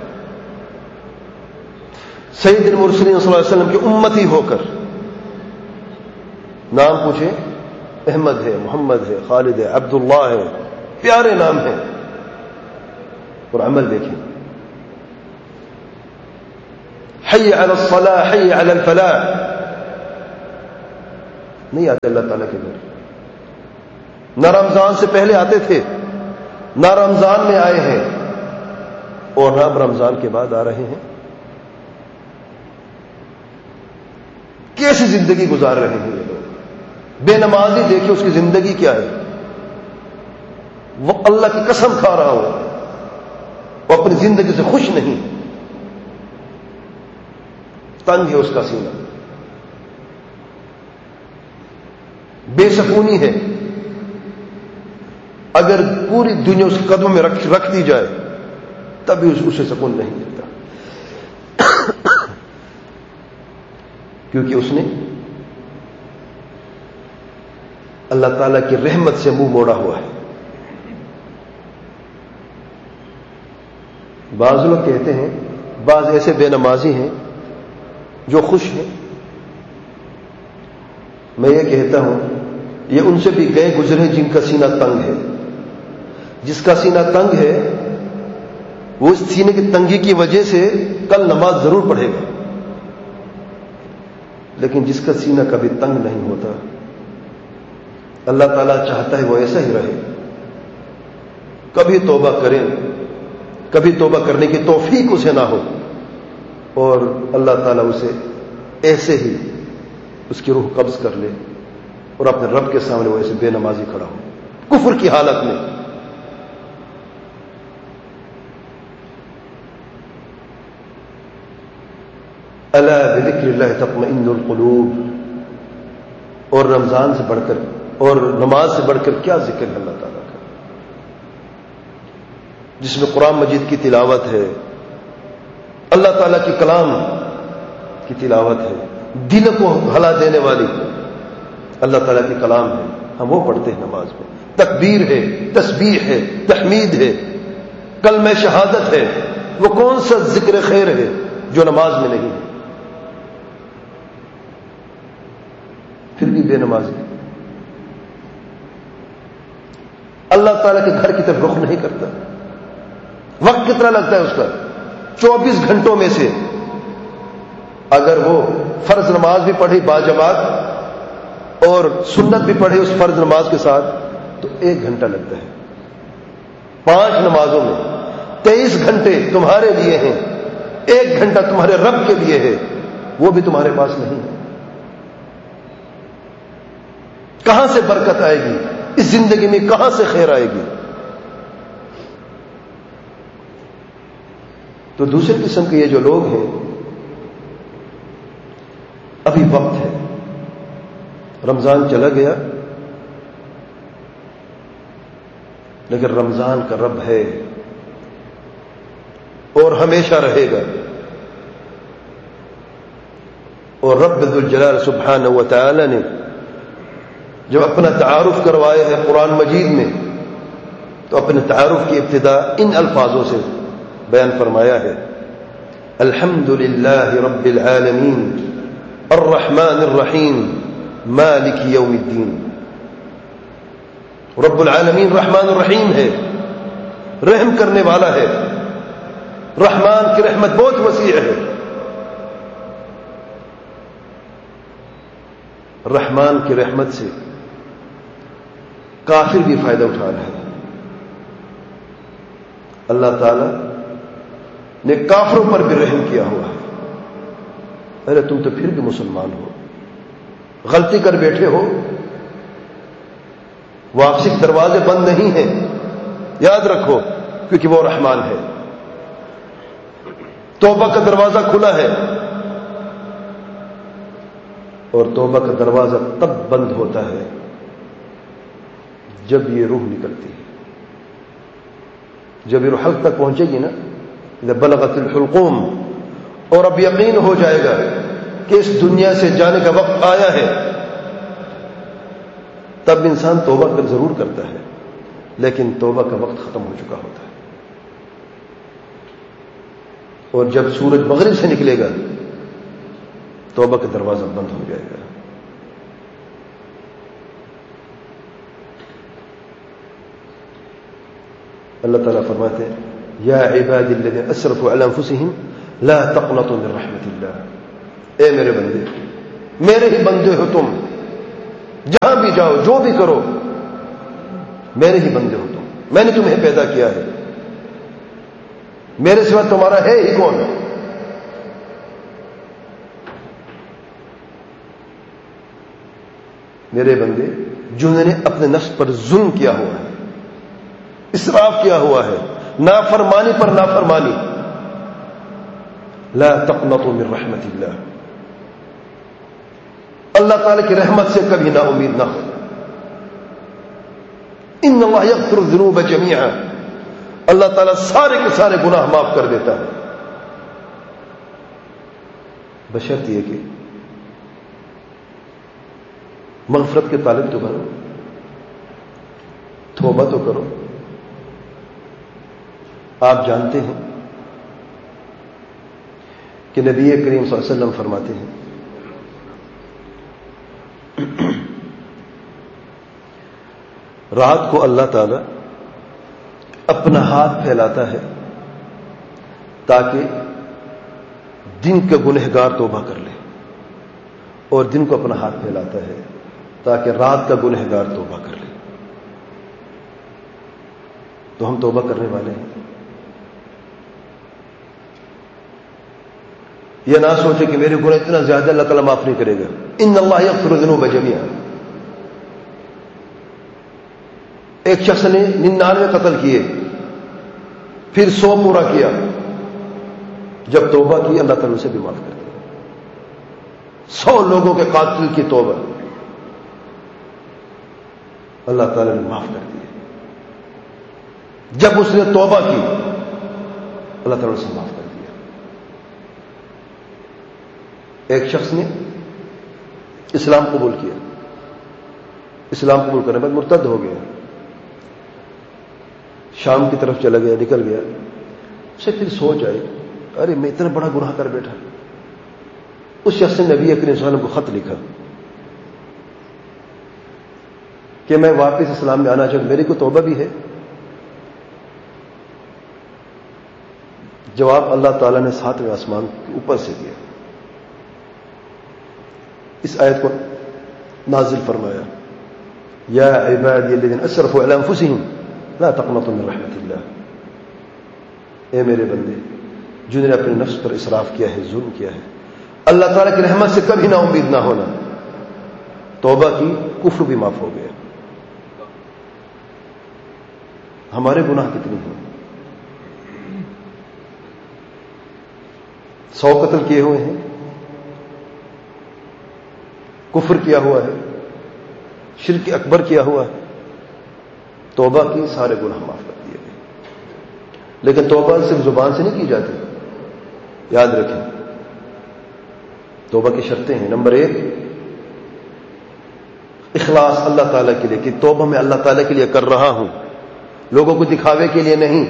سید المرسلین صلی اللہ علیہ وسلم کی امتی ہو کر نام پوچھیں، احمد ہے، محمد ہے، خالد ہے، عبداللہ ہے، پیارے نام ہیں، اور عمل دیکھیں. حی علی الصلاح، حی علی الفلاح، نہیں آتے اللہ تعالیٰ کے گھر. نہ رمضان سے پہلے آتے تھے، نہ رمضان میں آئے ہیں، اور نہ اب رمضان کے بعد آ رہے ہیں۔ کیسی زندگی گزار رہے ہیں یہ لوگ؟ بے نمازی دیکھیں اس کی زندگی کیا ہے، وہ اللہ کی قسم کھا رہا ہو، وہ اپنی زندگی سے خوش نہیں، تنگ ہے اس کا سینہ، بے سکونی ہے۔ اگر پوری دنیا اس قدموں میں رکھ, رکھ دی جائے تب بھی اسے سکون نہیں ملتا، کیونکہ اس نے اللہ تعالی کی رحمت سے منہ موڑا ہوا ہے۔ بعض لوگ کہتے ہیں بعض ایسے بے نمازی ہیں جو خوش ہیں، میں یہ کہتا ہوں یہ ان سے بھی گئے گزرے جن کا سینہ تنگ ہے۔ جس کا سینہ تنگ ہے وہ اس سینے کی تنگی کی وجہ سے کل نماز ضرور پڑھے گا، لیکن جس کا سینہ کبھی تنگ نہیں ہوتا، اللہ تعالیٰ چاہتا ہے وہ ایسا ہی رہے، کبھی توبہ کریں، کبھی توبہ کرنے کی توفیق اسے نہ ہو، اور اللہ تعالیٰ اسے ایسے ہی اس کی روح قبض کر لے اور اپنے رب کے سامنے وہ ایسے بے نمازی کھڑا ہو کفر کی حالت میں۔ الا بذکر اللہ تطمئن القلوب، اور رمضان سے بڑھ کر اور نماز سے بڑھ کر کیا ذکر ہے اللہ تعالیٰ کا، جس میں قرآن مجید کی تلاوت ہے، اللہ تعالیٰ کی کلام کی تلاوت ہے، دل کو ہلا دینے والی اللہ تعالیٰ کی کلام ہے، ہم وہ پڑھتے ہیں نماز میں، تکبیر ہے، تسبیح ہے، تحمید ہے، کلمہ شہادت ہے۔ وہ کون سا ذکر خیر ہے جو نماز میں نہیں ہے؟ پھر بھی بے نمازی اللہ تعالیٰ کے گھر کی طرف رخ نہیں کرتا۔ وقت کتنا لگتا ہے اس کا؟ چوبیس گھنٹوں میں سے اگر وہ فرض نماز بھی پڑھی باجماعت اور سنت بھی پڑھے اس فرض نماز کے ساتھ تو ایک گھنٹہ لگتا ہے۔ پانچ نمازوں میں تیئیس گھنٹے تمہارے لیے ہیں، ایک گھنٹہ تمہارے رب کے لیے ہے، وہ بھی تمہارے پاس نہیں ہے۔ کہاں سے برکت آئے گی اس زندگی میں؟ کہاں سے خیر آئے گی؟ تو دوسرے قسم کے یہ جو لوگ ہیں، ابھی وقت ہے، رمضان چلا گیا لیکن رمضان کا رب ہے اور ہمیشہ رہے گا، اور رب ذوالجلال سبحانہ و تعالی نے جب اپنا تعارف کروایا ہے قرآن مجید میں تو اپنے تعارف کی ابتدا ان الفاظوں سے بیان فرمایا ہے، الحمد للہ رب العالمین الرحمن الرحیم مالک یوم الدین۔ رب العالمین رحمان الرحیم ہے، رحم کرنے والا ہے، رحمان کی رحمت بہت وسیع ہے، رحمان کی رحمت سے کافر بھی فائدہ اٹھا رہا ہے۔ اللہ تعالی نے کافروں پر بھی رحم کیا ہوا ہے، ارے تم تو پھر بھی مسلمان ہو، غلطی کر بیٹھے ہو، واپسی کے دروازے بند نہیں ہیں، یاد رکھو، کیونکہ وہ رحمان ہے۔ توبہ کا دروازہ کھلا ہے، اور توبہ کا دروازہ تب بند ہوتا ہے جب یہ روح نکلتی ہے، جب یہ روح حلق تک پہنچے گی نا، اذا بلغت الحلقوم، اور اب یقین ہو جائے گا کہ اس دنیا سے جانے کا وقت آیا ہے، تب انسان توبہ کر ضرور کرتا ہے، لیکن توبہ کا وقت ختم ہو چکا ہوتا ہے، اور جب سورج مغرب سے نکلے گا توبہ کا دروازہ بند ہو جائے گا۔ اللہ تعالیٰ فرماتے ہیں، یا عبادی الذین اسرفوا علی انفسہم لا تقنطوا من رحمت اللہ، اے میرے بندے، میرے ہی بندے ہو تم، جہاں بھی جاؤ، جو بھی کرو، میرے ہی بندے ہو تم، میں نے تمہیں پیدا کیا ہے، میرے سوا تمہارا ہے ہی کون؟ میرے بندے جنہوں نے اپنے نفس پر ظلم کیا ہوا ہے، اسراف کیا ہوا ہے، نافرمانی پر نافرمانی، لا تقنطوا من رحمت اللہ، اللہ تعالی کی رحمت سے کبھی نا امید نہ ہو۔ ان اللہ یغفر الذنوب جميعا، اللہ تعالیٰ سارے کے سارے گناہ معاف کر دیتا ہے، بشرط یہ کہ مغفرت کے طالب تو بنو، توبہ تو کرو۔ آپ جانتے ہیں کہ نبی کریم صلی اللہ علیہ وسلم فرماتے ہیں رات کو اللہ تعالی اپنا ہاتھ پھیلاتا ہے تاکہ دن کے گنہگار توبہ کر لے، اور دن کو اپنا ہاتھ پھیلاتا ہے تاکہ رات کا گنہگار توبہ کر لے۔ تو ہم توبہ کرنے والے ہیں۔ یہ نہ سوچے کہ میرے گناہ اتنا زیادہ اللہ تعالیٰ معاف نہیں کرے گا۔ ان اللہ یغفر الذنوب جميعا۔ ایک شخص نے ننانوے قتل کیے، پھر سو پورا کیا، جب توبہ کی اللہ تعالیٰ اسے بھی معاف کر دیا۔ سو لوگوں کے قاتل کی توبہ اللہ تعالیٰ نے معاف کر دی۔ جب اس نے توبہ کی اللہ تعالیٰ نے اسے معاف کر دیا۔ ایک شخص نے اسلام قبول کیا، اسلام قبول کرنے بعد مرتد ہو گیا، شام کی طرف چلا گیا، نکل گیا، اسے پھر سوچ آئی ارے میں اتنا بڑا گناہ کر بیٹھا۔ اس شخص نے نبی کریم صلی اللہ علیہ وسلم کو خط لکھا کہ میں واپس اسلام میں آنا چاہتا ہوں، میری کو توبہ بھی ہے۔ جواب اللہ تعالیٰ نے ساتویں آسمان کے اوپر سے دیا، اس آیت کو نازل فرمایا، یا عبادی الذین اسرفوا علی انفسہم لا تقنطوا من رحمت اللہ۔ اے میرے بندے جنہوں نے اپنے نفس پر اسراف کیا ہے، ظلم کیا ہے، اللہ تعالیٰ کی رحمت سے کبھی نا امید نہ ہونا۔ توبہ کی، کفر بھی معاف ہو گیا۔ ہمارے گناہ کتنے ہیں؟ سو قتل کیے ہوئے ہیں، کفر کیا ہوا ہے، شرک اکبر کیا ہوا ہے، توبہ کی، سارے گناہ معاف کر دیے گئے۔ لیکن توبہ صرف زبان سے نہیں کی جاتی، یاد رکھیں توبہ کی شرطیں ہیں۔ نمبر ایک، اخلاص اللہ تعالیٰ کے لیے، کہ توبہ میں اللہ تعالیٰ کے لیے کر رہا ہوں، لوگوں کو دکھاوے کے لیے نہیں،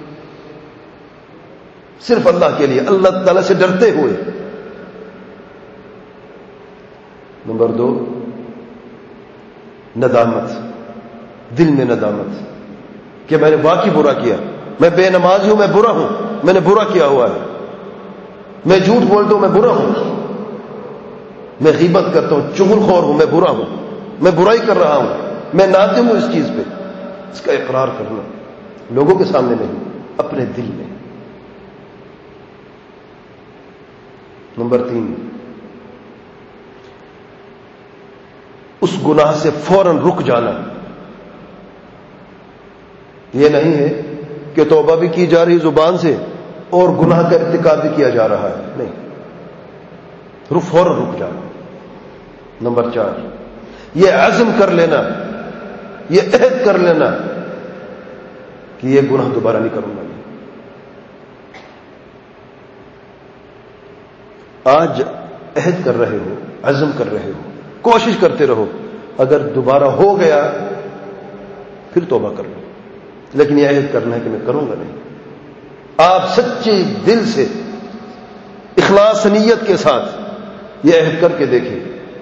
صرف اللہ کے لیے، اللہ تعالیٰ سے ڈرتے ہوئے۔ نمبر دو، ندامت، دل میں ندامت کہ میں نے واقعی برا کیا، میں بے نمازی ہوں، میں برا ہوں، میں نے برا کیا ہوا ہے، میں جھوٹ بولتا ہوں، میں برا ہوں، میں غیبت کرتا ہوں، چغل خور ہوں، میں برا ہوں، میں برائی کر رہا ہوں، میں نادم ہوں اس چیز پہ۔ اس کا اقرار کرنا، لوگوں کے سامنے نہیں، اپنے دل میں۔ نمبر تین، اس گناہ سے فوراً رک جانا۔ یہ نہیں ہے کہ توبہ بھی کی جا رہی زبان سے اور گناہ کا ارتکاب بھی کیا جا رہا ہے، نہیں، رک فوراً رک جانا۔ نمبر چار، یہ عزم کر لینا، یہ عہد کر لینا کہ یہ گناہ دوبارہ نہیں کروں گا۔ آج عہد کر رہے ہو، عزم کر رہے ہو، کوشش کرتے رہو، اگر دوبارہ ہو گیا پھر توبہ کر لو، لیکن یہ عہد کرنا ہے کہ میں کروں گا نہیں۔ آپ سچے دل سے، اخلاص نیت کے ساتھ یہ عہد کر کے دیکھیں،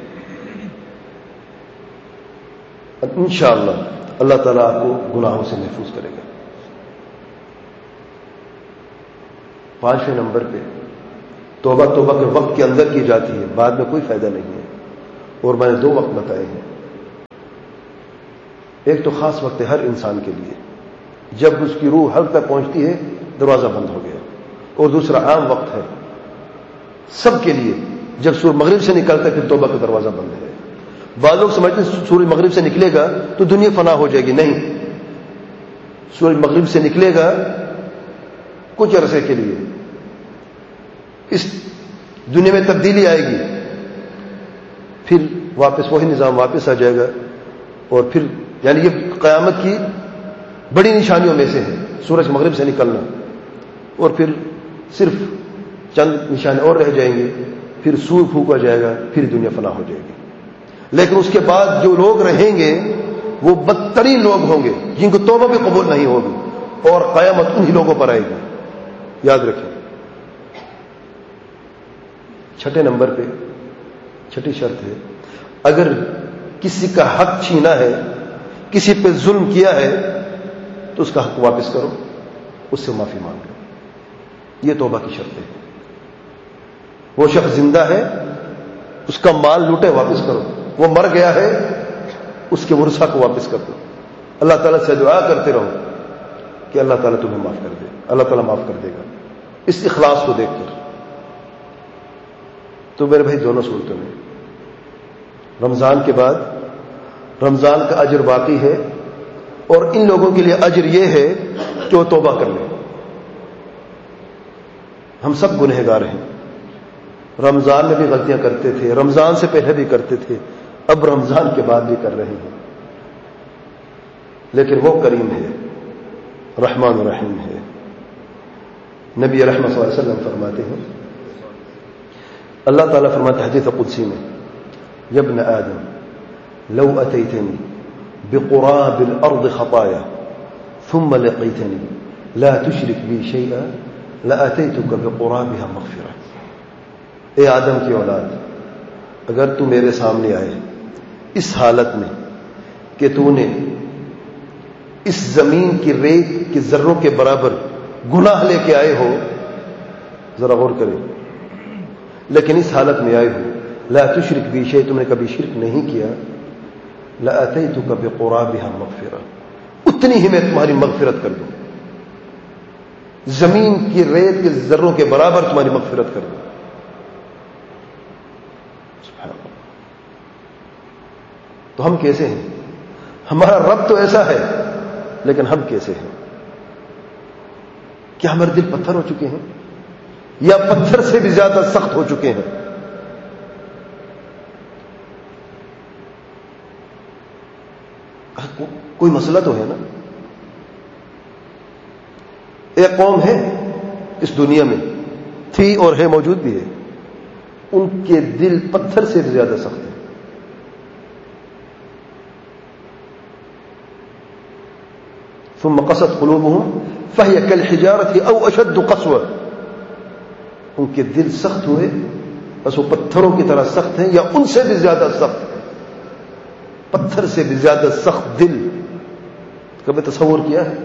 انشاءاللہ اللہ تعالیٰ آپ کو گناہوں سے محفوظ کرے گا۔ پانچویں نمبر پہ، توبہ توبہ کے وقت کے اندر کی جاتی ہے، بعد میں کوئی فائدہ نہیں ہے، اور میں نے دو وقت بتائے ہیں۔ ایک تو خاص وقت ہے ہر انسان کے لیے، جب اس کی روح حلق تک پہنچتی ہے دروازہ بند ہو گیا، اور دوسرا عام وقت ہے سب کے لیے، جب سورج مغرب سے نکلتا ہے پھر توبہ کا دروازہ بند ہے۔ بعض لوگ سمجھتے ہیں سورج مغرب سے نکلے گا تو دنیا فنا ہو جائے گی، نہیں، سورج مغرب سے نکلے گا کچھ عرصے کے لیے، اس دنیا میں تبدیلی آئے گی، پھر واپس وہی نظام واپس آ جائے گا، اور پھر یعنی یہ قیامت کی بڑی نشانیوں میں سے ہے سورج مغرب سے نکلنا، اور پھر صرف چند نشانے اور رہ جائیں گے، پھر سور پھونکا جائے گا، پھر دنیا فنا ہو جائے گی۔ لیکن اس کے بعد جو لوگ رہیں گے وہ بدترین لوگ ہوں گے جن کو توبہ بھی قبول نہیں ہوگی، اور قیامت انہی لوگوں پر آئے گی، یاد رکھیں۔ چھٹے نمبر پہ چھٹی شرط ہے، اگر کسی کا حق چھینا ہے، کسی پہ ظلم کیا ہے، تو اس کا حق واپس کرو، اس سے معافی مانگو، یہ توبہ کی شرط ہے۔ وہ شخص زندہ ہے، اس کا مال لوٹے واپس کرو، وہ مر گیا ہے، اس کے ورثہ کو واپس کر دو، اللہ تعالیٰ سے دعا کرتے رہو کہ اللہ تعالیٰ تمہیں معاف کر دے، اللہ تعالیٰ معاف کر دے گا، اس اخلاص کو دیکھ کر۔ تو میرے بھائی دونوں صورتوں میں رمضان کے بعد رمضان کا اجر باقی ہے، اور ان لوگوں کے لیے اجر یہ ہے کہ وہ توبہ کر لیں۔ ہم سب گنہگار ہیں، رمضان میں بھی غلطیاں کرتے تھے، رمضان سے پہلے بھی کرتے تھے، اب رمضان کے بعد بھی کر رہے ہیں، لیکن وہ کریم ہے، رحمان الرحیم ہے۔ نبی رحمت صلی اللہ علیہ وسلم فرماتے ہیں، اللہ تعالیٰ فرماتے ہیں حدیث قدسی میں، یا ابن آدم لو اتیتنی بقراب الارض خطایا ثم لقیتنی لا تشرک بی شیئا لاتیتک بقرابها مغفرہ۔ اے آدم کی اولاد، اگر تو میرے سامنے آئے اس حالت میں کہ تو نے اس زمین کی ریت کے ذروں کے برابر گناہ لے کے آئے ہو، ذرا غور کریں، لیکن اس حالت میں آئے ہو لا تشرک بی شیء، تم نے کبھی شرک نہیں کیا، لاتیتک بقرابها مغفرہ، اتنی ہی میں تمہاری مغفرت کر دوں، زمین کی ریت کے ذروں کے برابر تمہاری مغفرت کر دوں۔ تو ہم کیسے ہیں؟ ہمارا رب تو ایسا ہے، لیکن ہم کیسے ہیں؟ کیا ہمارے دل پتھر ہو چکے ہیں، یا پتھر سے بھی زیادہ سخت ہو چکے ہیں؟ کوئی مسئلہ تو ہے نا۔ ایک قوم ہے اس دنیا میں، تھی اور ہے، موجود بھی ہے، ان کے دل پتھر سے بھی زیادہ سخت ہیں۔ ثم قست قلوبهم فهي كالحجارة او اشد قسوة، ان کے دل سخت ہوئے بس وہ پتھروں کی طرح سخت ہیں، یا ان سے بھی زیادہ سخت ہیں، پتھر سے بھی زیادہ سخت دل۔ کبھی تصور کیا ہے؟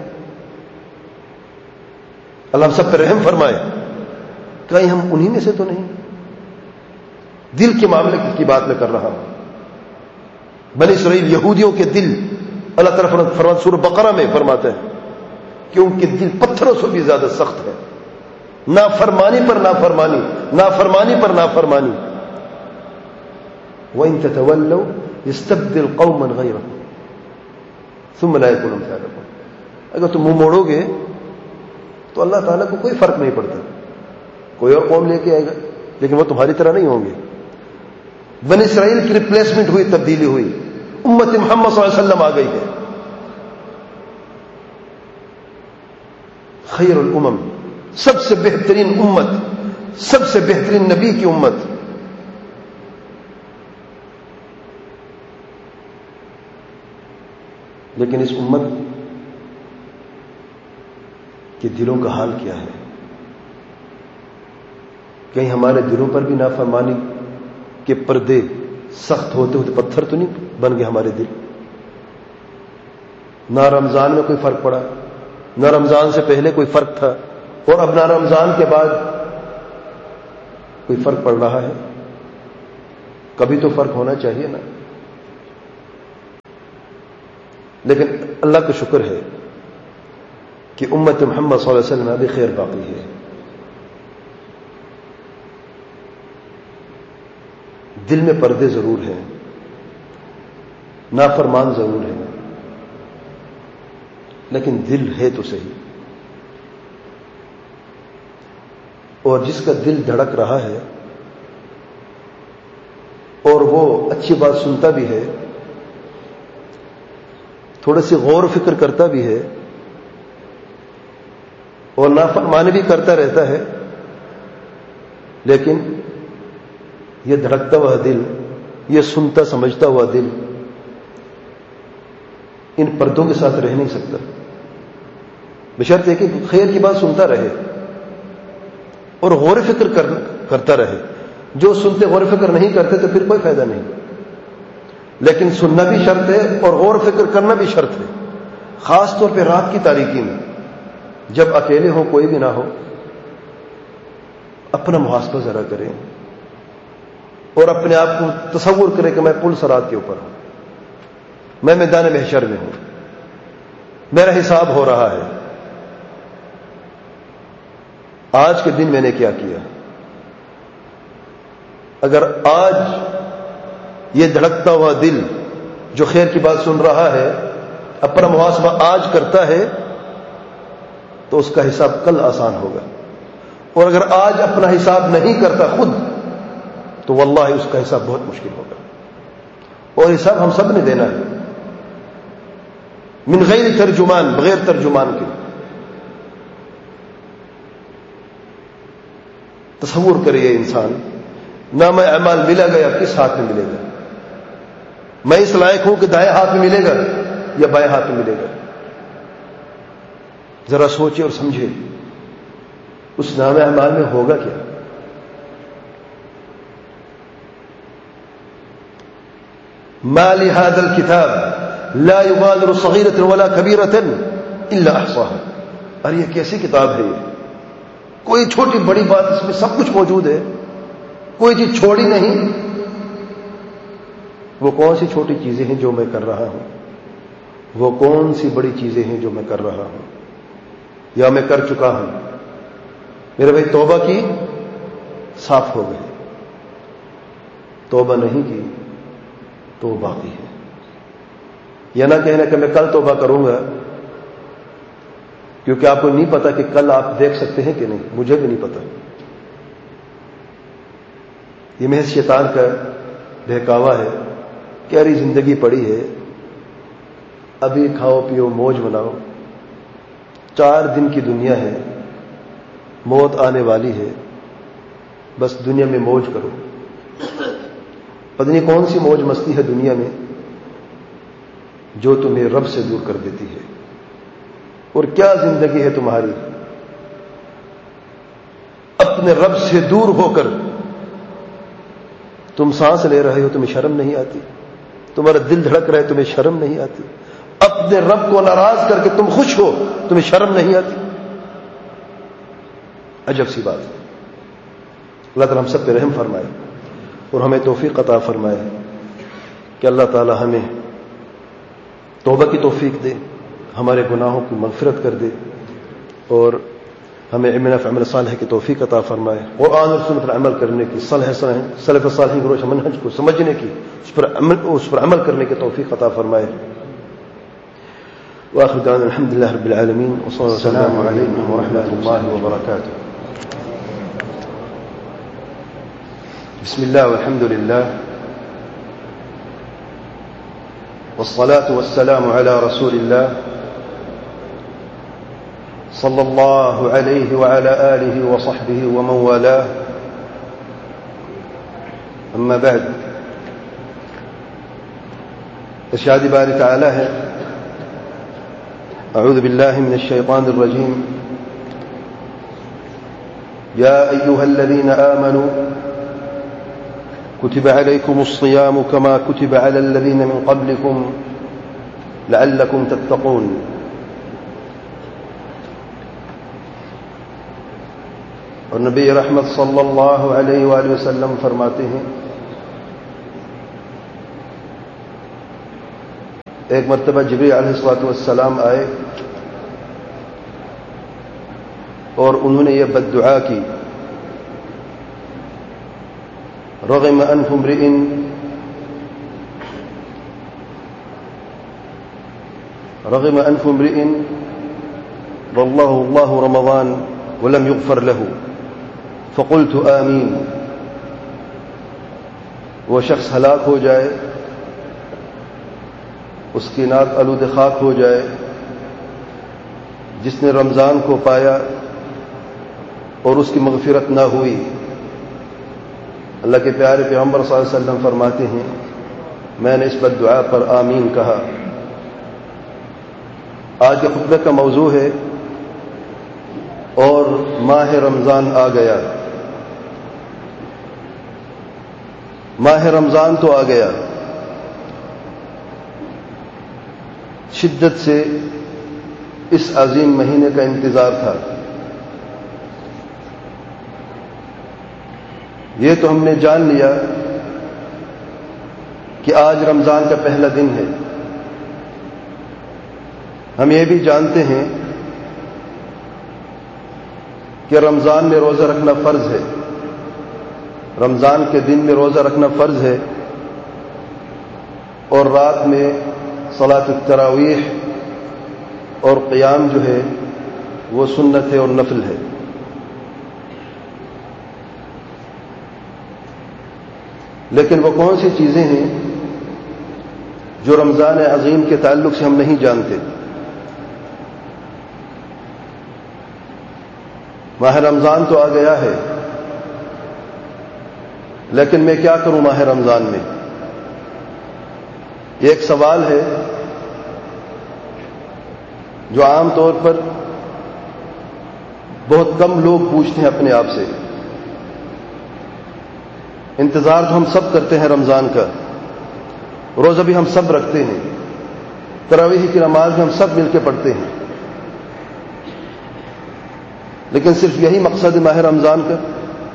اللہ ہم سب پر رحم فرمائے، کہیں ہم انہی میں سے تو نہیں؟ دل کے معاملے کی بات میں کر رہا ہوں۔ بنی اسرائیل یہودیوں کے دل اللہ تعالیٰ فرمان سورہ بقرہ میں فرماتے ہیں کہ ان کے دل پتھروں سے بھی زیادہ سخت ہے، نافرمانی پر نافرمانی، نافرمانی پر نافرمانی۔ وَإِن تَتَوَلَّوْا يَسْتَبْدِلْ قَوْمًا غَيْرَكُمْ ثُمَّ لَا يَكُونُوا أَمْثَالَكُمْ۔ اگر تم منہ موڑو گے تو اللہ تعالیٰ کو کوئی فرق نہیں پڑتا، کوئی اور قوم لے کے آئے گا، لیکن وہ تمہاری طرح نہیں ہوں گے۔ بنی اسرائیل کی ریپلیسمنٹ ہوئی، تبدیلی ہوئی، امت محمد صلی اللہ علیہ وسلم آ گئی ہے، خیر الامم، سب سے بہترین امت، سب سے بہترین نبی کی امت۔ لیکن اس امت کے دلوں کا حال کیا ہے؟ کہیں ہمارے دلوں پر بھی نافرمانی کے پردے سخت ہوتے ہوتے پتھر تو نہیں بن گئے ہمارے دل؟ نہ رمضان میں کوئی فرق پڑا، نہ رمضان سے پہلے کوئی فرق تھا، اور اب نہ رمضان کے بعد کوئی فرق پڑ رہا ہے۔ کبھی تو فرق ہونا چاہیے نا۔ لیکن اللہ کا شکر ہے کہ امت محمد صلی اللہ علیہ وسلم میں ابھی خیر باقی ہے. دل میں پردے ضرور ہیں، نافرمان ضرور ہیں، لیکن دل ہے تو صحیح. اور جس کا دل دھڑک رہا ہے اور وہ اچھی بات سنتا بھی ہے، تھوڑے سی غور و فکر کرتا بھی ہے اور نافرمانی بھی کرتا رہتا ہے، لیکن یہ دھڑکتا ہوا دل، یہ سنتا سمجھتا ہوا دل ان پردوں کے ساتھ رہ نہیں سکتا. بشرط ہے کہ خیر کی بات سنتا رہے اور غور و فکر کر, کرتا رہے. جو سنتے غور و فکر نہیں کرتے تو پھر کوئی فائدہ نہیں. لیکن سننا بھی شرط ہے اور غور و فکر کرنا بھی شرط ہے، خاص طور پہ رات کی تاریکی میں جب اکیلے ہو، کوئی بھی نہ ہو. اپنا محاسبہ ذرا کریں اور اپنے آپ کو تصور کریں کہ میں پل صراط کے اوپر ہوں، میں میدان محشر میں ہوں، میرا حساب ہو رہا ہے. آج کے دن میں نے کیا کیا؟ اگر آج یہ دھڑکتا ہوا دل جو خیر کی بات سن رہا ہے اپنا محاسبہ آج کرتا ہے تو اس کا حساب کل آسان ہوگا. اور اگر آج اپنا حساب نہیں کرتا خود تو واللہ اس کا حساب بہت مشکل ہوگا. اور حساب ہم سب نے دینا ہے، من غیر ترجمان، بغیر ترجمان کے. تصور کرے یہ انسان، نام اعمال ملا گیا کس ہاتھ میں ملے گا؟ میں اس لائق ہوں کہ دائیں ہاتھ میں ملے گا یا بائیں ہاتھ میں ملے گا؟ ذرا سوچے اور سمجھے اس نام اعمال میں ہوگا کیا؟ ما لهذا الكتاب لا يغادر صغيرة ولا كبيرة الا احصاها. ارے یہ کیسی کتاب ہے؟ یہ کوئی چھوٹی بڑی بات اس میں سب کچھ موجود ہے، کوئی چیز چھوڑی نہیں. وہ کون سی چھوٹی چیزیں ہیں جو میں کر رہا ہوں؟ وہ کون سی بڑی چیزیں ہیں جو میں کر رہا ہوں یا میں کر چکا ہوں؟ میرے بھائی توبہ کی صاف ہو گئے، توبہ نہیں کی تو باقی ہے. یا نہ کہنا کہ میں کل توبہ کروں گا، کیونکہ آپ کو نہیں پتا کہ کل آپ دیکھ سکتے ہیں کہ نہیں. مجھے بھی نہیں پتا. یہ محض شیطان کا بہکاوا ہے کہ ارے زندگی پڑی ہے، ابھی کھاؤ پیو موج مناؤ، چار دن کی دنیا ہے، موت آنے والی ہے، بس دنیا میں موج کرو. پتہ نہیں کون سی موج مستی ہے دنیا میں جو تمہیں رب سے دور کر دیتی ہے. اور کیا زندگی ہے تمہاری؟ اپنے رب سے دور ہو کر تم سانس لے رہے ہو، تمہیں شرم نہیں آتی؟ تمہارا دل دھڑک رہا ہے، تمہیں شرم نہیں آتی؟ اپنے رب کو ناراض کر کے تم خوش ہو، تمہیں شرم نہیں آتی؟ عجب سی بات ہے. اللہ تعالیٰ ہم سب پہ رحم فرمائے اور ہمیں توفیق عطا فرمائے کہ اللہ تعالیٰ ہمیں توبہ کی توفیق دے، ہمارے گناہوں کی مغفرت کر دے اور ہمیں علم نافع عمل صالح کی توفیق عطا فرمائے. قرآن اور سنت پر عمل کرنے کی، صالح سلف صالحین کے روش منہج کو سمجھنے کی، اس پر عمل اس پر عمل کرنے کی توفیق عطا فرمائے. وآخر دعوانا الحمد لله رب العالمين وصلى الله وسلم عليكم ورحمة الله وبركاته. بسم الله والحمد لله والصلاة والسلام على رسول الله صلى الله عليه وعلى آله وصحبه ومن والاه. أما بعد، ارشاد باری تعالی ہے: أعوذ بالله من الشيطان الرجيم. يا أيها الذين آمنوا كتب عليكم الصيام كما كتب على الذين من قبلكم لعلكم تتقون. اور نبی رحمت صلی اللہ علیہ وآلہ وسلم فرماتے ہیں: ایک مرتبہ جبریل علیہ الصلوۃ والسلام آئے اور انہوں نے یہ بد دعا کی، رغم انف امرئ رغم انف امرئ واللہ اللہ رمضان ولم يغفر له فقلت آمین۔ وہ شخص ہلاک ہو جائے، اس کی ناک آلود خاک ہو جائے جس نے رمضان کو پایا اور اس کی مغفرت نہ ہوئی۔ اللہ کے پیارے پیغمبر صلی اللہ علیہ وسلم فرماتے ہیں میں نے اس بد دعا پر آمین کہا۔ آج کے خطبے کا موضوع ہے اور ماہ رمضان آ گیا۔ ماہ رمضان تو آ گیا، شدت سے اس عظیم مہینے کا انتظار تھا۔ یہ تو ہم نے جان لیا کہ آج رمضان کا پہلا دن ہے، ہم یہ بھی جانتے ہیں کہ رمضان میں روزہ رکھنا فرض ہے، رمضان کے دن میں روزہ رکھنا فرض ہے، اور رات میں صلاۃ التراویح اور قیام جو ہے وہ سنت ہے اور نفل ہے۔ لیکن وہ کون سی چیزیں ہیں جو رمضان عظیم کے تعلق سے ہم نہیں جانتے؟ ماہ رمضان تو آ گیا ہے، لیکن میں کیا کروں ماہ رمضان میں؟ یہ ایک سوال ہے جو عام طور پر بہت کم لوگ پوچھتے ہیں اپنے آپ سے۔ انتظار تو ہم سب کرتے ہیں رمضان کا، روزہ بھی ہم سب رکھتے ہیں، تراویح کی نماز بھی ہم سب مل کے پڑھتے ہیں، لیکن صرف یہی مقصد ہے ماہ رمضان کا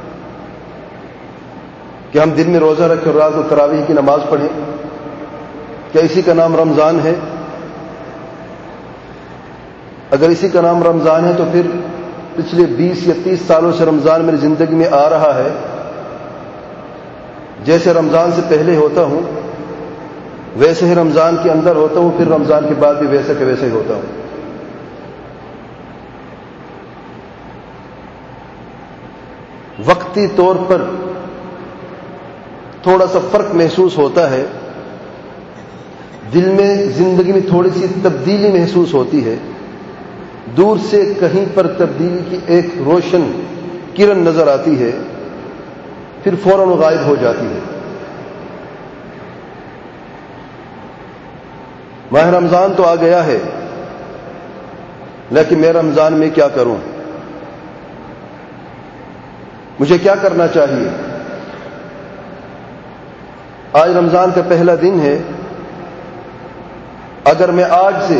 کہ ہم دن میں روزہ رکھیں اور رات کو تراویح کی نماز پڑھیں؟ کیا اسی کا نام رمضان ہے؟ اگر اسی کا نام رمضان ہے تو پھر پچھلے بیس یا تیس سالوں سے رمضان میری زندگی میں آ رہا ہے، جیسے رمضان سے پہلے ہوتا ہوں ویسے ہی رمضان کے اندر ہوتا ہوں، پھر رمضان کے بعد بھی ویسے کہ ویسے ہی ہوتا ہوں۔ وقتی طور پر تھوڑا سا فرق محسوس ہوتا ہے، دل میں زندگی میں تھوڑی سی تبدیلی محسوس ہوتی ہے، دور سے کہیں پر تبدیلی کی ایک روشن کرن نظر آتی ہے، پھر فوراً غائب ہو جاتی ہے۔ ماہ رمضان تو آ گیا ہے، لیکن میں رمضان میں کیا کروں؟ مجھے کیا کرنا چاہیے؟ آج رمضان کا پہلا دن ہے، اگر میں آج سے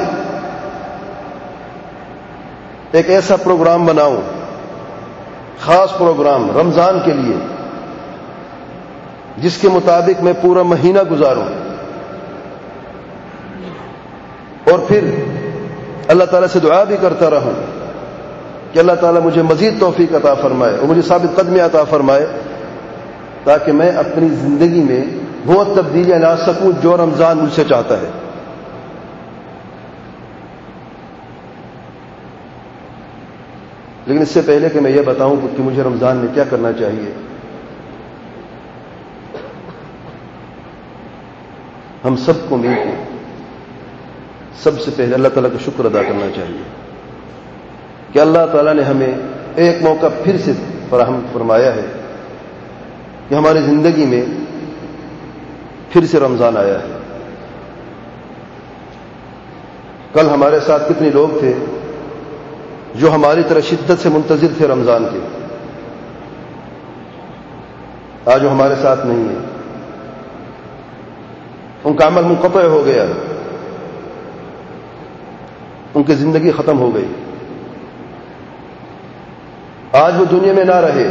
ایک ایسا پروگرام بناؤں، خاص پروگرام رمضان کے لیے، جس کے مطابق میں پورا مہینہ گزاروں، اور پھر اللہ تعالیٰ سے دعا بھی کرتا رہوں کہ اللہ تعالیٰ مجھے مزید توفیق عطا فرمائے اور مجھے ثابت قدمی عطا فرمائے، تاکہ میں اپنی زندگی میں وہ تبدیلیاں لا سکوں جو رمضان مجھ سے چاہتا ہے۔ لیکن اس سے پہلے کہ میں یہ بتاؤں کہ مجھے رمضان میں کیا کرنا چاہیے، ہم سب کو مل کے سب سے پہلے اللہ تعالیٰ کا شکر ادا کرنا چاہیے کہ اللہ تعالیٰ نے ہمیں ایک موقع پھر سے فراہم فرمایا ہے کہ ہماری زندگی میں پھر سے رمضان آیا ہے۔ کل ہمارے ساتھ کتنے لوگ تھے جو ہماری طرح شدت سے منتظر تھے رمضان کے، آج وہ ہمارے ساتھ نہیں ہے، ان کا عمل منقطع ہو گیا، ان کی زندگی ختم ہو گئی، آج وہ دنیا میں نہ رہے،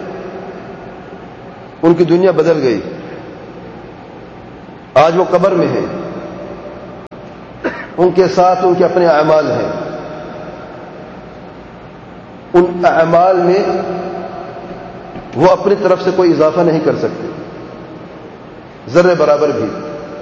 ان کی دنیا بدل گئی، آج وہ قبر میں ہے، ان کے ساتھ ان کے اپنے اعمال ہیں، ان اعمال میں وہ اپنی طرف سے کوئی اضافہ نہیں کر سکتے ذرے برابر بھی۔